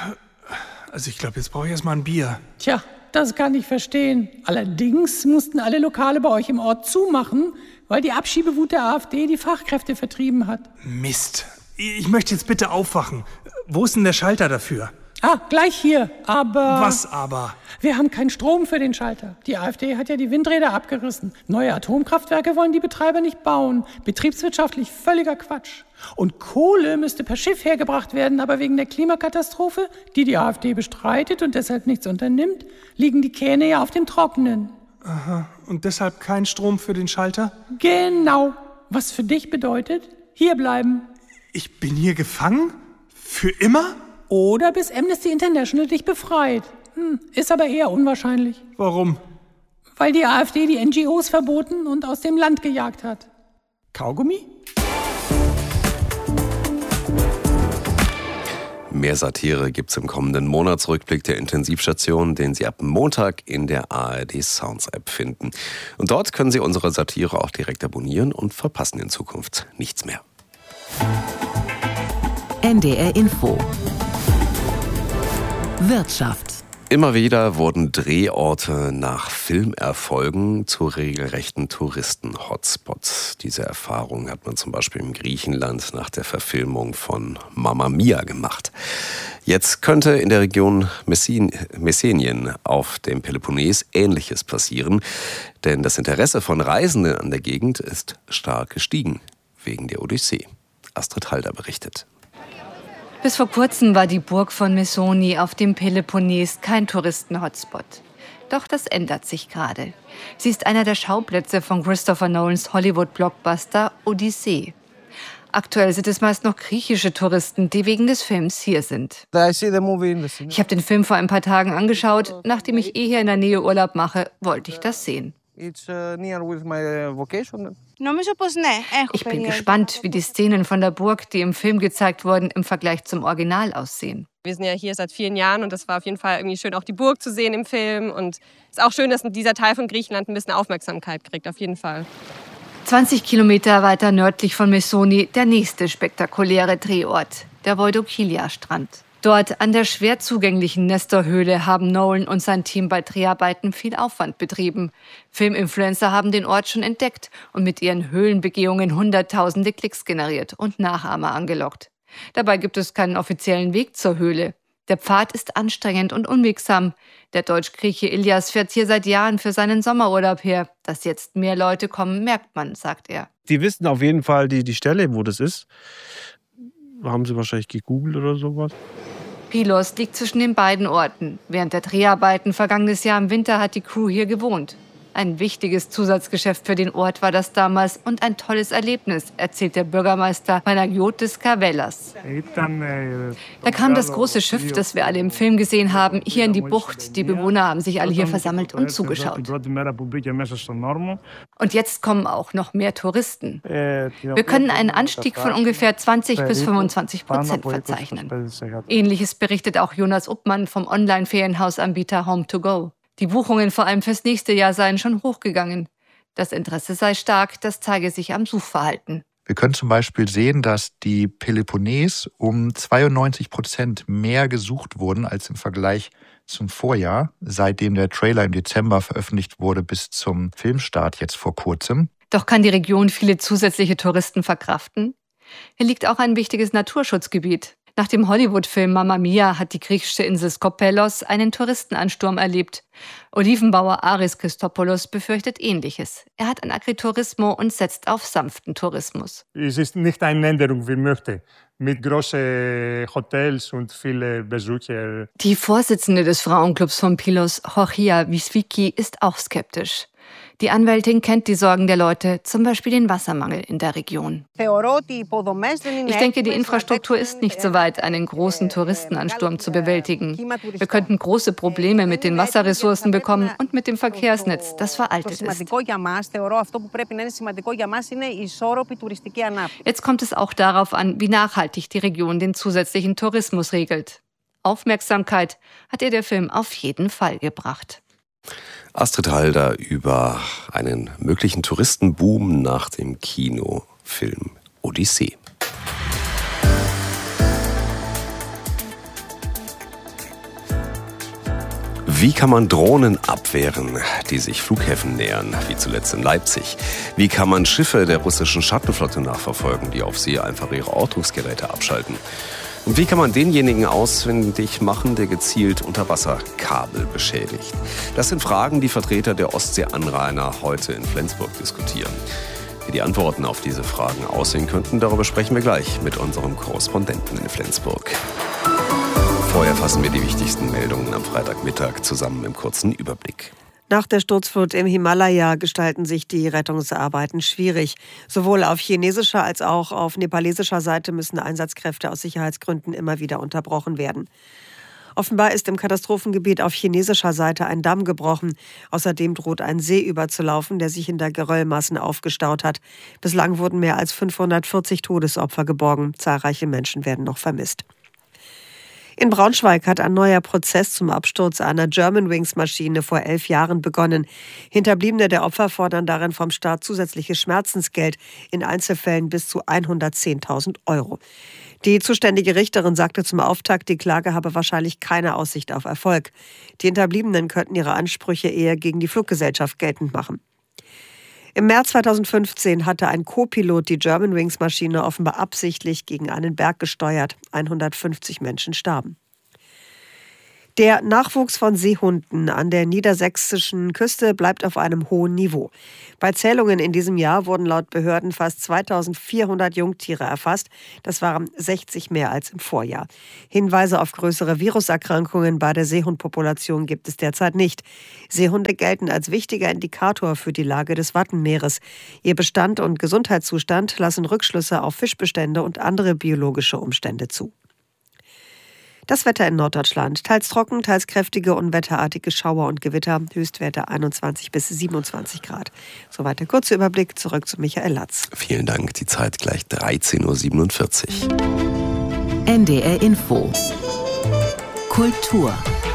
Also ich glaube, jetzt brauche ich erstmal ein Bier. Tja, das kann ich verstehen. Allerdings mussten alle Lokale bei euch im Ort zumachen, weil die Abschiebewut der AfD die Fachkräfte vertrieben hat. Mist. Ich möchte jetzt bitte aufwachen. Wo ist denn der Schalter dafür? Ah, gleich hier, aber... Was aber? Wir haben keinen Strom für den Schalter. Die AfD hat ja die Windräder abgerissen. Neue Atomkraftwerke wollen die Betreiber nicht bauen. Betriebswirtschaftlich völliger Quatsch. Und Kohle müsste per Schiff hergebracht werden, aber wegen der Klimakatastrophe, die die AfD bestreitet und deshalb nichts unternimmt, liegen die Kähne ja auf dem Trockenen. Aha, und deshalb kein Strom für den Schalter? Genau. Was für dich bedeutet, hier bleiben. Ich bin hier gefangen? Für immer? Oder bis Amnesty International dich befreit. Hm, ist aber eher unwahrscheinlich. Warum? Weil die AfD die N G Os verboten und aus dem Land gejagt hat. Kaugummi? Mehr Satire gibt's im kommenden Monatsrückblick der Intensivstation, den Sie ab Montag in der A R D Sounds App finden. Und dort können Sie unsere Satire auch direkt abonnieren und verpassen in Zukunft nichts mehr. N D R Info. Wirtschaft. Immer wieder wurden Drehorte nach Filmerfolgen zu regelrechten Touristen-Hotspots. Diese Erfahrung hat man zum Beispiel in Griechenland nach der Verfilmung von Mamma Mia gemacht. Jetzt könnte in der Region Messin- Messenien auf dem Peloponnes Ähnliches passieren, denn das Interesse von Reisenden an der Gegend ist stark gestiegen, wegen der Odyssee. Astrid Halder berichtet. Bis vor kurzem war die Burg von Messoni auf dem Peloponnes kein Touristen-Hotspot. Doch das ändert sich gerade. Sie ist einer der Schauplätze von Christopher Nolans Hollywood-Blockbuster Odyssee. Aktuell sind es meist noch griechische Touristen, die wegen des Films hier sind. Ich habe den Film vor ein paar Tagen angeschaut. Nachdem ich eh hier in der Nähe Urlaub mache, wollte ich das sehen. Ich bin gespannt, wie die Szenen von der Burg, die im Film gezeigt wurden, im Vergleich zum Original aussehen. Wir sind ja hier seit vielen Jahren und das war auf jeden Fall irgendwie schön, auch die Burg zu sehen im Film. Und es ist auch schön, dass dieser Teil von Griechenland ein bisschen Aufmerksamkeit kriegt, auf jeden Fall. zwanzig Kilometer weiter nördlich von Messoni der nächste spektakuläre Drehort, der Voidokilia-Strand. Dort an der schwer zugänglichen Nestor-Höhle haben Nolan und sein Team bei Dreharbeiten viel Aufwand betrieben. Filminfluencer haben den Ort schon entdeckt und mit ihren Höhlenbegehungen hunderttausende Klicks generiert und Nachahmer angelockt. Dabei gibt es keinen offiziellen Weg zur Höhle. Der Pfad ist anstrengend und unwegsam. Der Deutsch-Grieche Ilias fährt hier seit Jahren für seinen Sommerurlaub her. Dass jetzt mehr Leute kommen, merkt man, sagt er. Die wissen auf jeden Fall die, die Stelle, wo das ist. Haben sie wahrscheinlich gegoogelt oder sowas. Pylos liegt zwischen den beiden Orten. Während der Dreharbeiten vergangenes Jahr im Winter hat die Crew hier gewohnt. Ein wichtiges Zusatzgeschäft für den Ort war das damals und ein tolles Erlebnis, erzählt der Bürgermeister Panagiotis Kavelas. Da kam das große Schiff, das wir alle im Film gesehen haben, hier in die Bucht. Die Bewohner haben sich alle hier versammelt und zugeschaut. Und jetzt kommen auch noch mehr Touristen. Wir können einen Anstieg von ungefähr zwanzig bis fünfundzwanzig Prozent verzeichnen. Ähnliches berichtet auch Jonas Uppmann vom Online-Ferienhausanbieter Home to Go. Die Buchungen vor allem fürs nächste Jahr seien schon hochgegangen. Das Interesse sei stark, das zeige sich am Suchverhalten. Wir können zum Beispiel sehen, dass die Peloponnes um zweiundneunzig Prozent mehr gesucht wurden als im Vergleich zum Vorjahr, seitdem der Trailer im Dezember veröffentlicht wurde bis zum Filmstart jetzt vor kurzem. Doch kann die Region viele zusätzliche Touristen verkraften? Hier liegt auch ein wichtiges Naturschutzgebiet. Nach dem Hollywood-Film Mamma Mia hat die griechische Insel Skopelos einen Touristenansturm erlebt. Olivenbauer Aris Christopoulos befürchtet Ähnliches. Er hat ein Agriturismo und setzt auf sanften Tourismus. Es ist nicht eine Änderung, wie möchte, mit großen Hotels und vielen Besuchern. Die Vorsitzende des Frauenclubs von Pylos, Georgia Wiswiki, ist auch skeptisch. Die Anwältin kennt die Sorgen der Leute, zum Beispiel den Wassermangel in der Region. Ich denke, die Infrastruktur ist nicht so weit, einen großen Touristenansturm zu bewältigen. Wir könnten große Probleme mit den Wasserressourcen bekommen und mit dem Verkehrsnetz, das veraltet ist. Jetzt kommt es auch darauf an, wie nachhaltig die Region den zusätzlichen Tourismus regelt. Aufmerksamkeit hat ihr der Film auf jeden Fall gebracht. Astrid Halder über einen möglichen Touristenboom nach dem Kinofilm Odyssee. Wie kann man Drohnen abwehren, die sich Flughäfen nähern, wie zuletzt in Leipzig? Wie kann man Schiffe der russischen Schattenflotte nachverfolgen, die auf See einfach ihre Ortungsgeräte abschalten? Und wie kann man denjenigen ausfindig machen, der gezielt Unterwasserkabel beschädigt? Das sind Fragen, die Vertreter der Ostseeanrainer heute in Flensburg diskutieren. Wie die Antworten auf diese Fragen aussehen könnten, darüber sprechen wir gleich mit unserem Korrespondenten in Flensburg. Vorher fassen wir die wichtigsten Meldungen am Freitagmittag zusammen im kurzen Überblick. Nach der Sturzflut im Himalaya gestalten sich die Rettungsarbeiten schwierig. Sowohl auf chinesischer als auch auf nepalesischer Seite müssen Einsatzkräfte aus Sicherheitsgründen immer wieder unterbrochen werden. Offenbar ist im Katastrophengebiet auf chinesischer Seite ein Damm gebrochen. Außerdem droht ein See überzulaufen, der sich in der Geröllmassen aufgestaut hat. Bislang wurden mehr als fünfhundertvierzig Todesopfer geborgen. Zahlreiche Menschen werden noch vermisst. In Braunschweig hat ein neuer Prozess zum Absturz einer Germanwings-Maschine vor elf Jahren begonnen. Hinterbliebene der Opfer fordern darin vom Staat zusätzliches Schmerzensgeld, in Einzelfällen bis zu hundertzehntausend Euro. Die zuständige Richterin sagte zum Auftakt, die Klage habe wahrscheinlich keine Aussicht auf Erfolg. Die Hinterbliebenen könnten ihre Ansprüche eher gegen die Fluggesellschaft geltend machen. Im März zweitausendfünfzehn hatte ein Co-Pilot die Germanwings-Maschine offenbar absichtlich gegen einen Berg gesteuert. hundertfünfzig Menschen starben. Der Nachwuchs von Seehunden an der niedersächsischen Küste bleibt auf einem hohen Niveau. Bei Zählungen in diesem Jahr wurden laut Behörden fast zweitausendvierhundert Jungtiere erfasst. Das waren sechzig mehr als im Vorjahr. Hinweise auf größere Viruserkrankungen bei der Seehundpopulation gibt es derzeit nicht. Seehunde gelten als wichtiger Indikator für die Lage des Wattenmeeres. Ihr Bestand und Gesundheitszustand lassen Rückschlüsse auf Fischbestände und andere biologische Umstände zu. Das Wetter in Norddeutschland. Teils trocken, teils kräftige, unwetterartige Schauer und Gewitter. Höchstwerte einundzwanzig bis siebenundzwanzig Grad. Soweit der kurze Überblick. Zurück zu Michael Latz. Vielen Dank. Die Zeit gleich dreizehn Uhr siebenundvierzig. N D R Info. Kultur.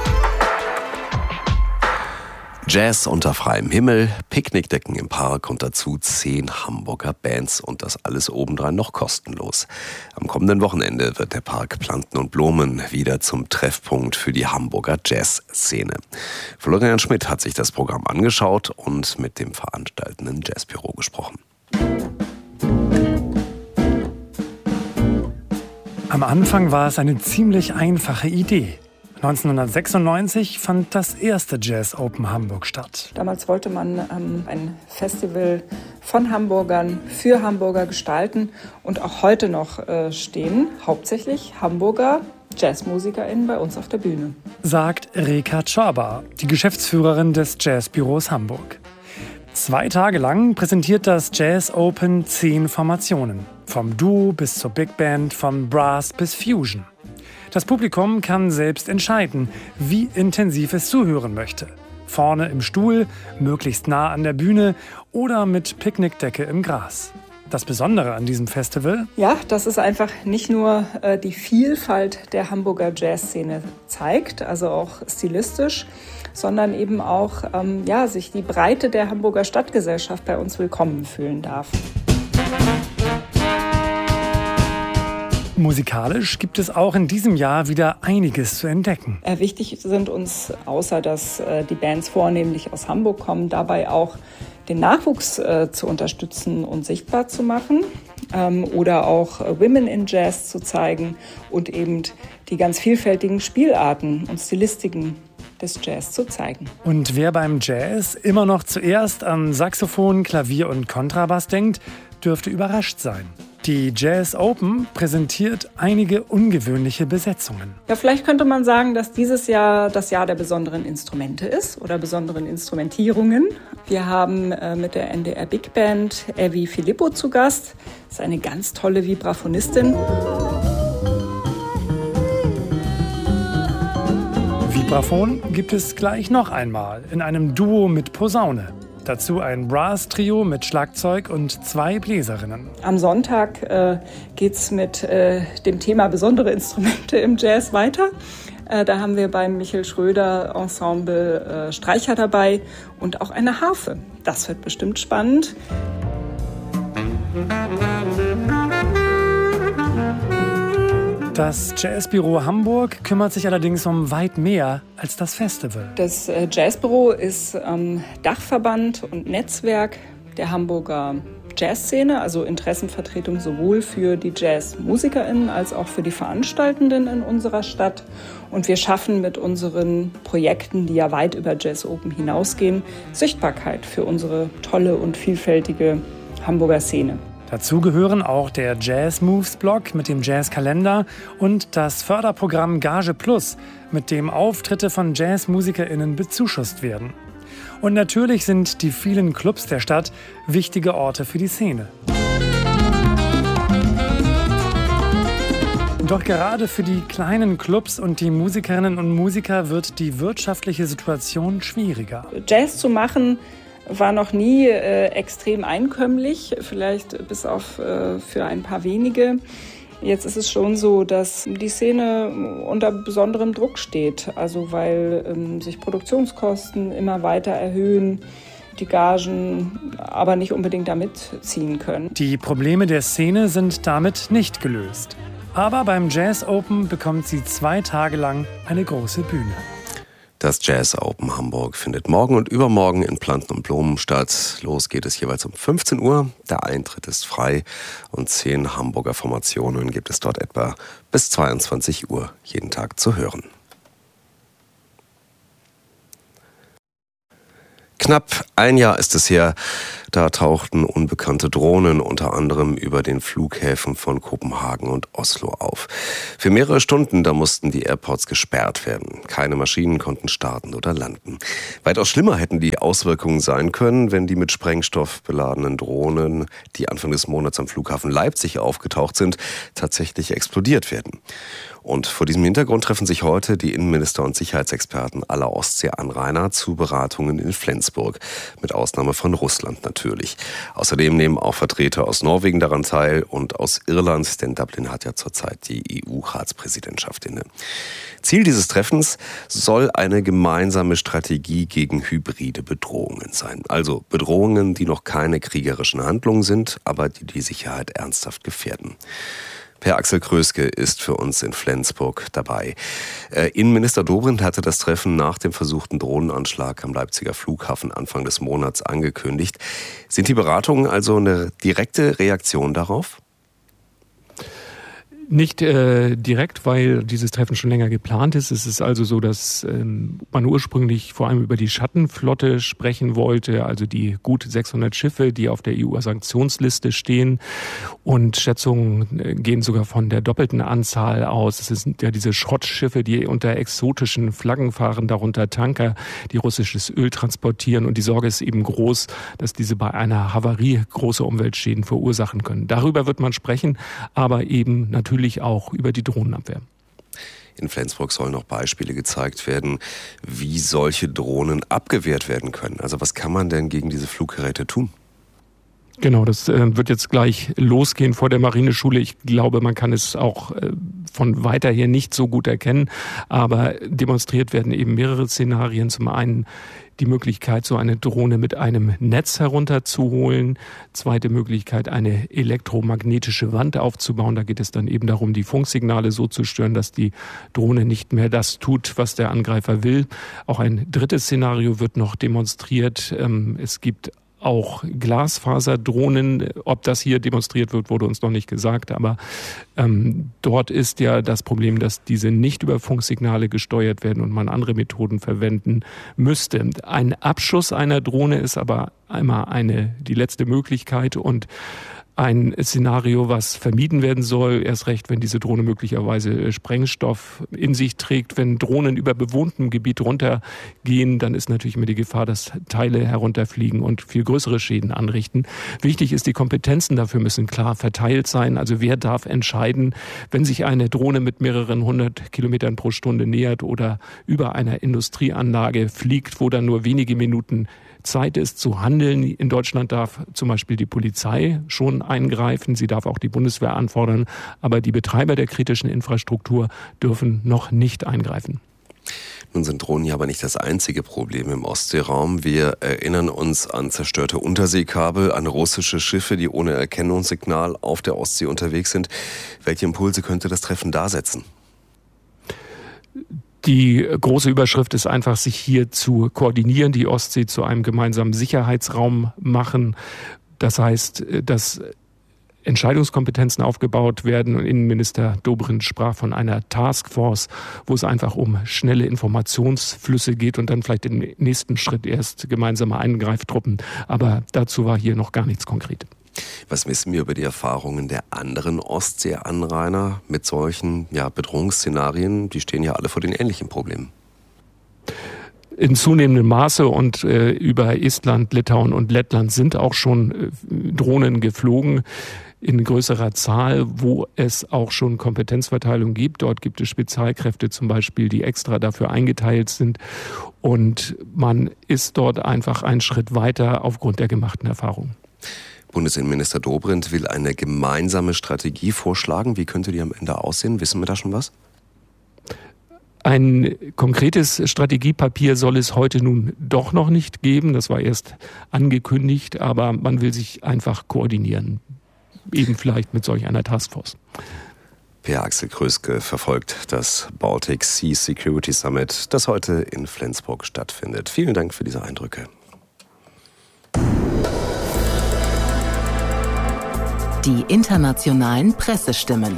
Jazz unter freiem Himmel, Picknickdecken im Park und dazu zehn Hamburger Bands und das alles obendrein noch kostenlos. Am kommenden Wochenende wird der Park Planten und Blumen wieder zum Treffpunkt für die Hamburger Jazzszene. Florian Schmidt hat sich das Programm angeschaut und mit dem veranstaltenden Jazzbüro gesprochen. Am Anfang war es eine ziemlich einfache Idee. neunzehnhundertsechsundneunzig fand das erste Jazz Open Hamburg statt. Damals wollte man ähm, ein Festival von Hamburgern für Hamburger gestalten und auch heute noch äh, stehen hauptsächlich Hamburger JazzmusikerInnen bei uns auf der Bühne. Sagt Reka Czorba, die Geschäftsführerin des Jazzbüros Hamburg. Zwei Tage lang präsentiert das Jazz Open zehn Formationen. Vom Duo bis zur Big Band, vom Brass bis Fusion. Das Publikum kann selbst entscheiden, wie intensiv es zuhören möchte. Vorne im Stuhl, möglichst nah an der Bühne oder mit Picknickdecke im Gras. Das Besondere an diesem Festival? Ja, dass es einfach nicht nur äh, die Vielfalt der Hamburger Jazzszene zeigt, also auch stilistisch, sondern eben auch ähm, ja, sich die Breite der Hamburger Stadtgesellschaft bei uns willkommen fühlen darf. Musikalisch gibt es auch in diesem Jahr wieder einiges zu entdecken. Äh, wichtig sind uns, außer dass äh, die Bands vornehmlich aus Hamburg kommen, dabei auch den Nachwuchs äh, zu unterstützen und sichtbar zu machen ähm, oder auch äh, Women in Jazz zu zeigen und eben die ganz vielfältigen Spielarten und Stilistiken des Jazz zu zeigen. Und wer beim Jazz immer noch zuerst an Saxophon, Klavier und Kontrabass denkt, dürfte überrascht sein. Die Jazz Open präsentiert einige ungewöhnliche Besetzungen. Ja, vielleicht könnte man sagen, dass dieses Jahr das Jahr der besonderen Instrumente ist oder besonderen Instrumentierungen. Wir haben äh, mit der N D R Big Band Evi Filippo zu Gast. Das ist eine ganz tolle Vibraphonistin. Vibraphon gibt es gleich noch einmal in einem Duo mit Posaune. Dazu ein Brass-Trio mit Schlagzeug und zwei Bläserinnen. Am Sonntag äh, geht es mit äh, dem Thema besondere Instrumente im Jazz weiter. Äh, da haben wir beim Michel Schröder Ensemble äh, Streicher dabei und auch eine Harfe. Das wird bestimmt spannend. Das Jazzbüro Hamburg kümmert sich allerdings um weit mehr als das Festival. Das äh, Jazzbüro ist ähm, Dachverband und Netzwerk der Hamburger Jazzszene, also Interessenvertretung sowohl für die JazzmusikerInnen als auch für die Veranstaltenden in unserer Stadt. Und wir schaffen mit unseren Projekten, die ja weit über Jazz Open hinausgehen, Sichtbarkeit für unsere tolle und vielfältige Hamburger Szene. Dazu gehören auch der Jazz Moves Blog mit dem Jazzkalender und das Förderprogramm Gage Plus, mit dem Auftritte von JazzmusikerInnen bezuschusst werden. Und natürlich sind die vielen Clubs der Stadt wichtige Orte für die Szene. Doch gerade für die kleinen Clubs und die Musikerinnen und Musiker wird die wirtschaftliche Situation schwieriger. Jazz zu machen war noch nie äh, extrem einkömmlich, vielleicht bis auf äh, für ein paar wenige. Jetzt ist es schon so, dass die Szene unter besonderem Druck steht, also weil ähm, sich Produktionskosten immer weiter erhöhen, die Gagen aber nicht unbedingt damit ziehen können. Die Probleme der Szene sind damit nicht gelöst. Aber beim Jazz Open bekommt sie zwei Tage lang eine große Bühne. Das Jazz Open Hamburg findet morgen und übermorgen in Planten und Blumen statt. Los geht es jeweils um fünfzehn Uhr. Der Eintritt ist frei und zehn Hamburger Formationen gibt es dort etwa bis zweiundzwanzig Uhr jeden Tag zu hören. Knapp ein Jahr ist es her, da tauchten unbekannte Drohnen unter anderem über den Flughäfen von Kopenhagen und Oslo auf. Für mehrere Stunden, da mussten die Airports gesperrt werden. Keine Maschinen konnten starten oder landen. Weitaus schlimmer hätten die Auswirkungen sein können, wenn die mit Sprengstoff beladenen Drohnen, die Anfang des Monats am Flughafen Leipzig aufgetaucht sind, tatsächlich explodiert werden. Und vor diesem Hintergrund treffen sich heute die Innenminister und Sicherheitsexperten aller Ostseeanrainer zu Beratungen in Flensburg. Mit Ausnahme von Russland natürlich. Außerdem nehmen auch Vertreter aus Norwegen daran teil und aus Irland, denn Dublin hat ja zurzeit die E U-Ratspräsidentschaft inne. Ziel dieses Treffens soll eine gemeinsame Strategie gegen hybride Bedrohungen sein. Also Bedrohungen, die noch keine kriegerischen Handlungen sind, aber die die Sicherheit ernsthaft gefährden. Per Axel Kröske ist für uns in Flensburg dabei. Äh, Innenminister Dobrindt hatte das Treffen nach dem versuchten Drohnenanschlag am Leipziger Flughafen Anfang des Monats angekündigt. Sind die Beratungen also eine direkte Reaktion darauf? Nicht äh, direkt, weil dieses Treffen schon länger geplant ist. Es ist also so, dass ähm, man ursprünglich vor allem über die Schattenflotte sprechen wollte, also die gut sechshundert Schiffe, die auf der E U-Sanktionsliste stehen. Und Schätzungen äh, gehen sogar von der doppelten Anzahl aus. Es sind ja diese Schrottschiffe, die unter exotischen Flaggen fahren, darunter Tanker, die russisches Öl transportieren. Und die Sorge ist eben groß, dass diese bei einer Havarie große Umweltschäden verursachen können. Darüber wird man sprechen, aber eben natürlich auch über die Drohnenabwehr. In Flensburg sollen noch Beispiele gezeigt werden, wie solche Drohnen abgewehrt werden können. Also was kann man denn gegen diese Fluggeräte tun? Genau, das äh, wird jetzt gleich losgehen vor der Marineschule. Ich glaube, man kann es auch äh, von weiter her nicht so gut erkennen, aber demonstriert werden eben mehrere Szenarien. Zum einen die Möglichkeit, so eine Drohne mit einem Netz herunterzuholen. Zweite Möglichkeit, eine elektromagnetische Wand aufzubauen. Da geht es dann eben darum, die Funksignale so zu stören, dass die Drohne nicht mehr das tut, was der Angreifer will. Auch ein drittes Szenario wird noch demonstriert. Es gibt auch Glasfaserdrohnen. Ob das hier demonstriert wird, wurde uns noch nicht gesagt. Aber ähm, dort ist ja das Problem, dass diese nicht über Funksignale gesteuert werden und man andere Methoden verwenden müsste. Ein Abschuss einer Drohne ist aber einmal eine, die letzte Möglichkeit und ein Szenario, was vermieden werden soll, erst recht, wenn diese Drohne möglicherweise Sprengstoff in sich trägt. Wenn Drohnen über bewohntem Gebiet runtergehen, dann ist natürlich immer die Gefahr, dass Teile herunterfliegen und viel größere Schäden anrichten. Wichtig ist, die Kompetenzen dafür müssen klar verteilt sein. Also wer darf entscheiden, wenn sich eine Drohne mit mehreren hundert Kilometern pro Stunde nähert oder über einer Industrieanlage fliegt, wo dann nur wenige Minuten Zeit ist zu handeln. In Deutschland darf zum Beispiel die Polizei schon eingreifen. Sie darf auch die Bundeswehr anfordern. Aber die Betreiber der kritischen Infrastruktur dürfen noch nicht eingreifen. Nun sind Drohnen ja aber nicht das einzige Problem im Ostseeraum. Wir erinnern uns an zerstörte Unterseekabel, an russische Schiffe, die ohne Erkennungssignal auf der Ostsee unterwegs sind. Welche Impulse könnte das Treffen da setzen? Die große Überschrift ist einfach, sich hier zu koordinieren, die Ostsee zu einem gemeinsamen Sicherheitsraum machen. Das heißt, dass Entscheidungskompetenzen aufgebaut werden. Und Innenminister Dobrindt sprach von einer Taskforce, wo es einfach um schnelle Informationsflüsse geht und dann vielleicht im nächsten Schritt erst gemeinsame Eingreiftruppen. Aber dazu war hier noch gar nichts konkret. Was wissen wir über die Erfahrungen der anderen Ostseeanrainer mit solchen ja, Bedrohungsszenarien? Die stehen ja alle vor den ähnlichen Problemen. In zunehmendem Maße und äh, über Estland, Litauen und Lettland sind auch schon äh, Drohnen geflogen. in größerer Zahl, wo es auch schon Kompetenzverteilung gibt. Dort gibt es Spezialkräfte zum Beispiel, die extra dafür eingeteilt sind. Und man ist dort einfach einen Schritt weiter aufgrund der gemachten Erfahrung. Bundesinnenminister Dobrindt will eine gemeinsame Strategie vorschlagen. Wie könnte die am Ende aussehen? Wissen wir da schon was? Ein konkretes Strategiepapier soll es heute nun doch noch nicht geben. Das war erst angekündigt, aber man will sich einfach koordinieren. Eben vielleicht mit solch einer Taskforce. Per Axel Kröske verfolgt das Baltic Sea Security Summit, das heute in Flensburg stattfindet. Vielen Dank für diese Eindrücke. Die internationalen Pressestimmen.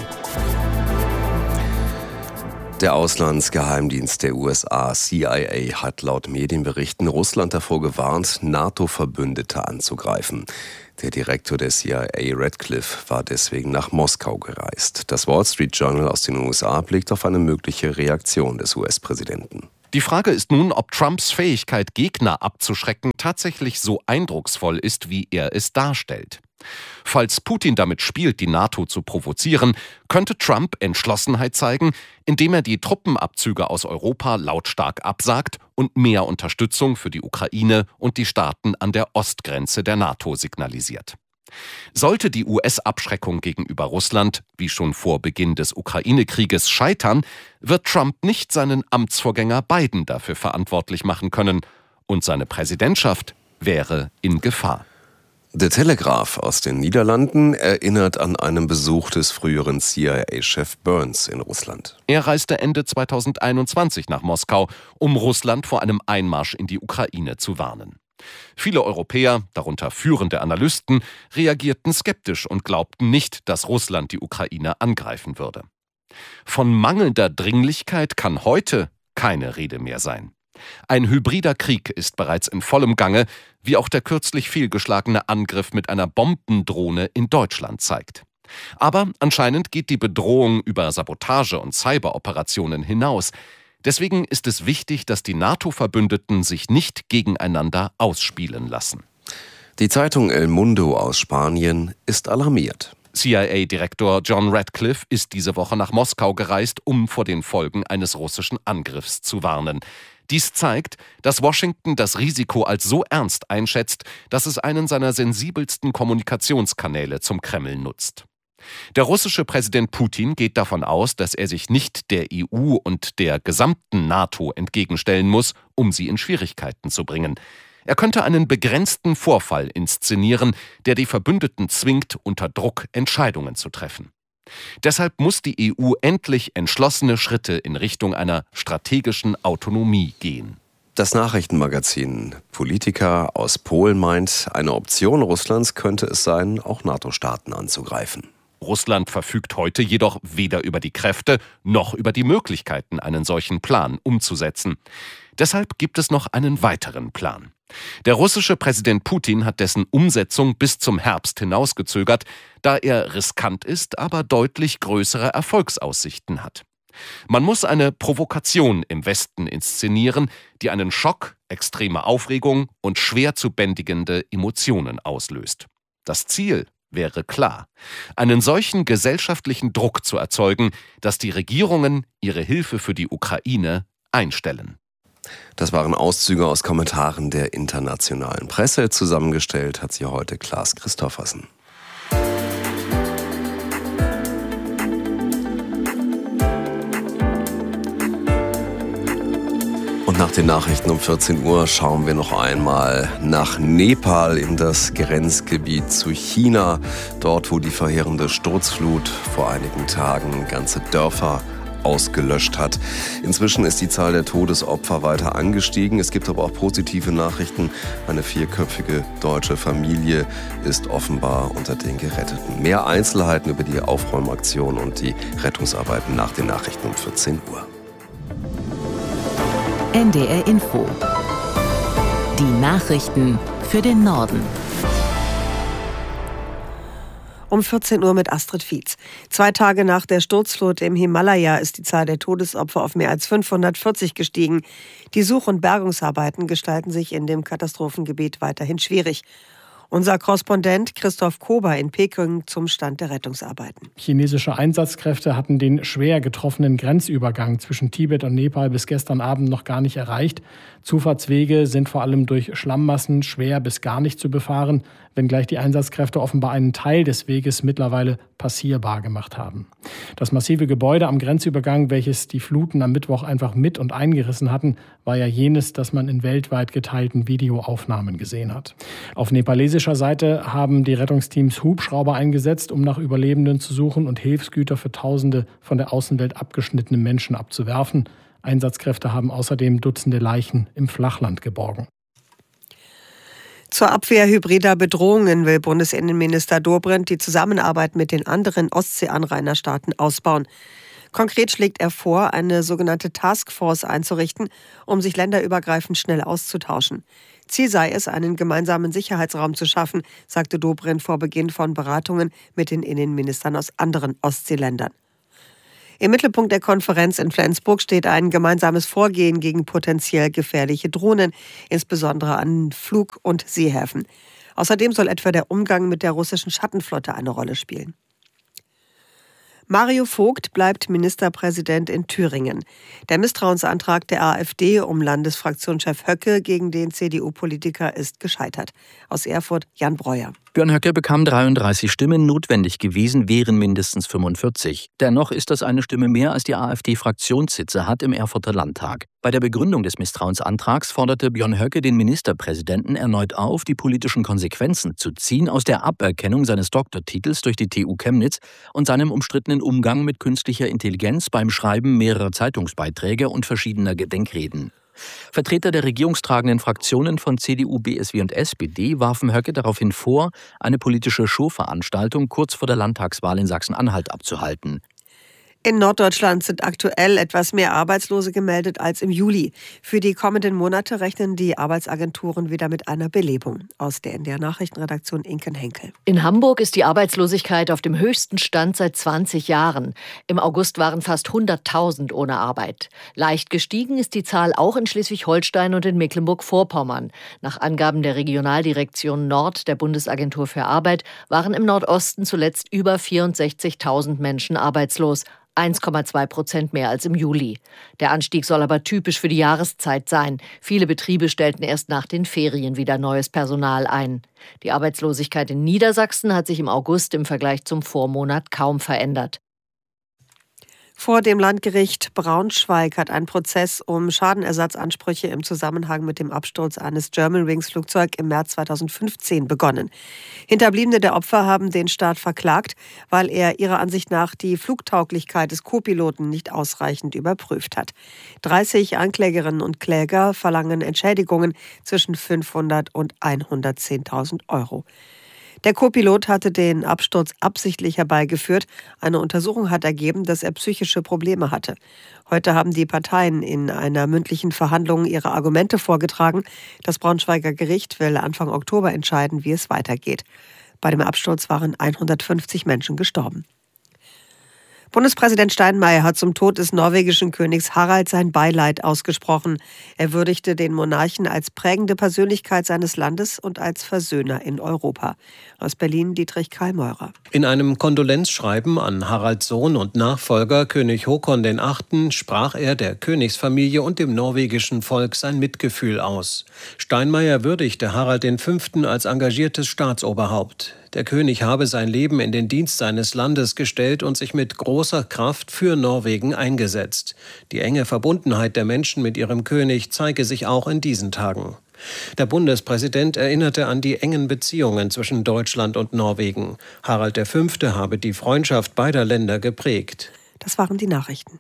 Der Auslandsgeheimdienst der U S A, C I A, hat laut Medienberichten Russland davor gewarnt, NATO-Verbündete anzugreifen. Der Direktor der C I A, Radcliffe, war deswegen nach Moskau gereist. Das Wall Street Journal aus den U S A blickt auf eine mögliche Reaktion des U S-Präsidenten. Die Frage ist nun, ob Trumps Fähigkeit, Gegner abzuschrecken, tatsächlich so eindrucksvoll ist, wie er es darstellt. Falls Putin damit spielt, die NATO zu provozieren, könnte Trump Entschlossenheit zeigen, indem er die Truppenabzüge aus Europa lautstark absagt und mehr Unterstützung für die Ukraine und die Staaten an der Ostgrenze der NATO signalisiert. Sollte die U S-Abschreckung gegenüber Russland, wie schon vor Beginn des Ukraine-Krieges, scheitern, wird Trump nicht seinen Amtsvorgänger Biden dafür verantwortlich machen können und seine Präsidentschaft wäre in Gefahr. Der Telegraph aus den Niederlanden erinnert an einen Besuch des früheren C I A-Chef Burns in Russland. Er reiste Ende zweitausendeinundzwanzig nach Moskau, um Russland vor einem Einmarsch in die Ukraine zu warnen. Viele Europäer, darunter führende Analysten, reagierten skeptisch und glaubten nicht, dass Russland die Ukraine angreifen würde. Von mangelnder Dringlichkeit kann heute keine Rede mehr sein. Ein hybrider Krieg ist bereits in vollem Gange, wie auch der kürzlich fehlgeschlagene Angriff mit einer Bombendrohne in Deutschland zeigt. Aber anscheinend geht die Bedrohung über Sabotage- und Cyberoperationen hinaus. Deswegen ist es wichtig, dass die NATO-Verbündeten sich nicht gegeneinander ausspielen lassen. Die Zeitung El Mundo aus Spanien ist alarmiert. C I A-Direktor John Radcliffe ist diese Woche nach Moskau gereist, um vor den Folgen eines russischen Angriffs zu warnen. Dies zeigt, dass Washington das Risiko als so ernst einschätzt, dass es einen seiner sensibelsten Kommunikationskanäle zum Kreml nutzt. Der russische Präsident Putin geht davon aus, dass er sich nicht der E U und der gesamten NATO entgegenstellen muss, um sie in Schwierigkeiten zu bringen. Er könnte einen begrenzten Vorfall inszenieren, der die Verbündeten zwingt, unter Druck Entscheidungen zu treffen. Deshalb muss die E U endlich entschlossene Schritte in Richtung einer strategischen Autonomie gehen. Das Nachrichtenmagazin Politica aus Polen meint, eine Option Russlands könnte es sein, auch NATO-Staaten anzugreifen. Russland verfügt heute jedoch weder über die Kräfte noch über die Möglichkeiten, einen solchen Plan umzusetzen. Deshalb gibt es noch einen weiteren Plan. Der russische Präsident Putin hat dessen Umsetzung bis zum Herbst hinausgezögert, da er riskant ist, aber deutlich größere Erfolgsaussichten hat. Man muss eine Provokation im Westen inszenieren, die einen Schock, extreme Aufregung und schwer zu bändigende Emotionen auslöst. Das Ziel wäre klar, einen solchen gesellschaftlichen Druck zu erzeugen, dass die Regierungen ihre Hilfe für die Ukraine einstellen. Das waren Auszüge aus Kommentaren der internationalen Presse. Zusammengestellt hat sie heute Klaas Christoffersen. Und nach den Nachrichten um vierzehn Uhr schauen wir noch einmal nach Nepal in das Grenzgebiet zu China. Dort, wo die verheerende Sturzflut vor einigen Tagen ganze Dörfer ausgelöscht hat. Inzwischen ist die Zahl der Todesopfer weiter angestiegen. Es gibt aber auch positive Nachrichten. Eine vierköpfige deutsche Familie ist offenbar unter den Geretteten. Mehr Einzelheiten über die Aufräumaktion und die Rettungsarbeiten nach den Nachrichten um vierzehn Uhr. N D R Info. Die Nachrichten für den Norden. Um vierzehn Uhr mit Astrid Fietz. Zwei Tage nach der Sturzflut im Himalaya ist die Zahl der Todesopfer auf mehr als fünfhundertvierzig gestiegen. Die Such- und Bergungsarbeiten gestalten sich in dem Katastrophengebiet weiterhin schwierig. Unser Korrespondent Christoph Kober in Peking zum Stand der Rettungsarbeiten. Chinesische Einsatzkräfte hatten den schwer getroffenen Grenzübergang zwischen Tibet und Nepal bis gestern Abend noch gar nicht erreicht. Zufahrtswege sind vor allem durch Schlammmassen schwer bis gar nicht zu befahren, wenngleich die Einsatzkräfte offenbar einen Teil des Weges mittlerweile passierbar gemacht haben. Das massive Gebäude am Grenzübergang, welches die Fluten am Mittwoch einfach mit und eingerissen hatten, war ja jenes, das man in weltweit geteilten Videoaufnahmen gesehen hat. Auf nepalesischer Seite haben die Rettungsteams Hubschrauber eingesetzt, um nach Überlebenden zu suchen und Hilfsgüter für Tausende von der Außenwelt abgeschnittene Menschen abzuwerfen. Einsatzkräfte haben außerdem Dutzende Leichen im Flachland geborgen. Zur Abwehr hybrider Bedrohungen will Bundesinnenminister Dobrindt die Zusammenarbeit mit den anderen Ostsee-Anrainerstaaten ausbauen. Konkret schlägt er vor, eine sogenannte Taskforce einzurichten, um sich länderübergreifend schnell auszutauschen. Ziel sei es, einen gemeinsamen Sicherheitsraum zu schaffen, sagte Dobrindt vor Beginn von Beratungen mit den Innenministern aus anderen Ostseeländern. Im Mittelpunkt der Konferenz in Flensburg steht ein gemeinsames Vorgehen gegen potenziell gefährliche Drohnen, insbesondere an Flug- und Seehäfen. Außerdem soll etwa der Umgang mit der russischen Schattenflotte eine Rolle spielen. Mario Vogt bleibt Ministerpräsident in Thüringen. Der Misstrauensantrag der AfD um Landesfraktionschef Höcke gegen den C D U-Politiker ist gescheitert. Aus Erfurt Jan Breuer. Björn Höcke bekam dreiunddreißig Stimmen, notwendig gewesen wären mindestens fünfundvierzig. Dennoch ist das eine Stimme mehr, als die AfD-Fraktionssitze hat im Erfurter Landtag. Bei der Begründung des Misstrauensantrags forderte Björn Höcke den Ministerpräsidenten erneut auf, die politischen Konsequenzen zu ziehen aus der Aberkennung seines Doktortitels durch die T U Chemnitz und seinem umstrittenen Umgang mit künstlicher Intelligenz beim Schreiben mehrerer Zeitungsbeiträge und verschiedener Gedenkreden. Vertreter der regierungstragenden Fraktionen von C D U, B S W und S P D warfen Höcke daraufhin vor, eine politische Showveranstaltung kurz vor der Landtagswahl in Sachsen-Anhalt abzuhalten. In Norddeutschland sind aktuell etwas mehr Arbeitslose gemeldet als im Juli. Für die kommenden Monate rechnen die Arbeitsagenturen wieder mit einer Belebung. Aus der N D R-Nachrichtenredaktion Inken Henkel. In Hamburg ist die Arbeitslosigkeit auf dem höchsten Stand seit zwanzig Jahren. Im August waren fast hunderttausend ohne Arbeit. Leicht gestiegen ist die Zahl auch in Schleswig-Holstein und in Mecklenburg-Vorpommern. Nach Angaben der Regionaldirektion Nord der Bundesagentur für Arbeit waren im Nordosten zuletzt über vierundsechzigtausend Menschen arbeitslos. eins Komma zwei Prozent mehr als im Juli. Der Anstieg soll aber typisch für die Jahreszeit sein. Viele Betriebe stellten erst nach den Ferien wieder neues Personal ein. Die Arbeitslosigkeit in Niedersachsen hat sich im August im Vergleich zum Vormonat kaum verändert. Vor dem Landgericht Braunschweig hat ein Prozess um Schadenersatzansprüche im Zusammenhang mit dem Absturz eines Germanwings-Flugzeugs im März zweitausendfünfzehn begonnen. Hinterbliebene der Opfer haben den Staat verklagt, weil er ihrer Ansicht nach die Flugtauglichkeit des Co-Piloten nicht ausreichend überprüft hat. dreißig Anklägerinnen und Kläger verlangen Entschädigungen zwischen fünfhundert und hundertzehntausend Euro. Der Co-Pilot hatte den Absturz absichtlich herbeigeführt. Eine Untersuchung hat ergeben, dass er psychische Probleme hatte. Heute haben die Parteien in einer mündlichen Verhandlung ihre Argumente vorgetragen. Das Braunschweiger Gericht will Anfang Oktober entscheiden, wie es weitergeht. Bei dem Absturz waren hundertfünfzig Menschen gestorben. Bundespräsident Steinmeier hat zum Tod des norwegischen Königs Harald sein Beileid ausgesprochen. Er würdigte den Monarchen als prägende Persönlichkeit seines Landes und als Versöhner in Europa. Aus Berlin Dietrich Karl-Meurer. In einem Kondolenzschreiben an Haralds Sohn und Nachfolger König Håkon der Achte sprach er der Königsfamilie und dem norwegischen Volk sein Mitgefühl aus. Steinmeier würdigte Harald der Fünfte als engagiertes Staatsoberhaupt. Der König habe sein Leben in den Dienst seines Landes gestellt und sich mit großer Kraft für Norwegen eingesetzt. Die enge Verbundenheit der Menschen mit ihrem König zeige sich auch in diesen Tagen. Der Bundespräsident erinnerte an die engen Beziehungen zwischen Deutschland und Norwegen. Harald der Fünfte habe die Freundschaft beider Länder geprägt. Das waren die Nachrichten.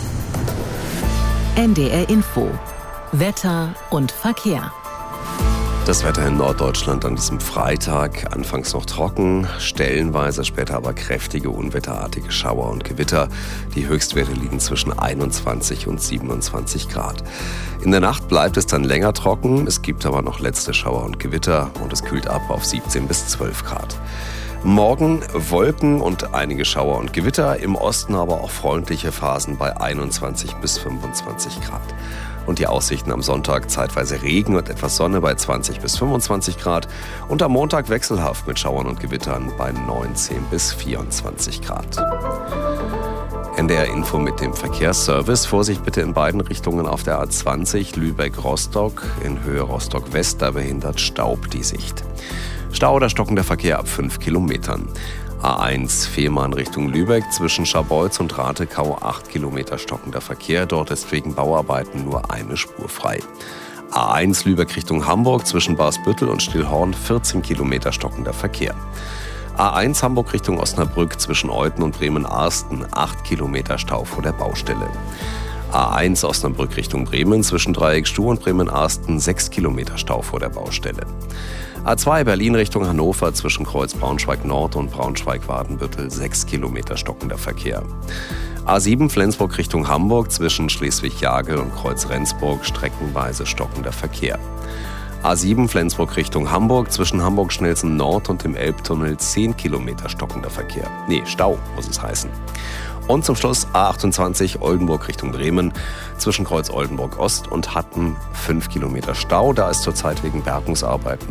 N D R Info. Wetter und Verkehr. Das Wetter in Norddeutschland an diesem Freitag, anfangs noch trocken, stellenweise, später aber kräftige, unwetterartige Schauer und Gewitter. Die Höchstwerte liegen zwischen einundzwanzig und siebenundzwanzig Grad. In der Nacht bleibt es dann länger trocken, es gibt aber noch letzte Schauer und Gewitter und es kühlt ab auf siebzehn bis zwölf Grad. Morgen Wolken und einige Schauer und Gewitter, im Osten aber auch freundliche Phasen bei einundzwanzig bis fünfundzwanzig Grad. Und die Aussichten am Sonntag zeitweise Regen und etwas Sonne bei zwanzig bis fünfundzwanzig Grad und am Montag wechselhaft mit Schauern und Gewittern bei neunzehn bis vierundzwanzig Grad. N D R-Info mit dem Verkehrsservice. Vorsicht bitte in beiden Richtungen auf der A zwanzig Lübeck-Rostock. In Höhe Rostock-West, da behindert Staub die Sicht. Stau oder stockender Verkehr ab fünf Kilometern. A eins Fehmarn Richtung Lübeck zwischen Scharbeutz und Ratekau acht Kilometer stockender Verkehr. Dort ist wegen Bauarbeiten nur eine Spur frei. A eins Lübeck Richtung Hamburg zwischen Barsbüttel und Stillhorn vierzehn Kilometer stockender Verkehr. A eins Hamburg Richtung Osnabrück zwischen Euthen und Bremen-Arsten acht Kilometer Stau vor der Baustelle. A eins Osnabrück Richtung Bremen zwischen Dreieckstuh und Bremen-Arsten sechs Kilometer Stau vor der Baustelle. A zwei Berlin Richtung Hannover zwischen Kreuz Braunschweig-Nord und Braunschweig-Wadenbüttel sechs Kilometer stockender Verkehr. A sieben Flensburg Richtung Hamburg zwischen Schleswig-Jagel und Kreuz Rendsburg streckenweise stockender Verkehr. A sieben Flensburg Richtung Hamburg zwischen Hamburg-Schnelsen Nord und dem Elbtunnel zehn Kilometer stockender Verkehr. Nee, Stau muss es heißen. Und zum Schluss A achtundzwanzig Oldenburg Richtung Bremen zwischen Kreuz Oldenburg Ost und Hatten fünf Kilometer Stau. Da ist zurzeit wegen Bergungsarbeiten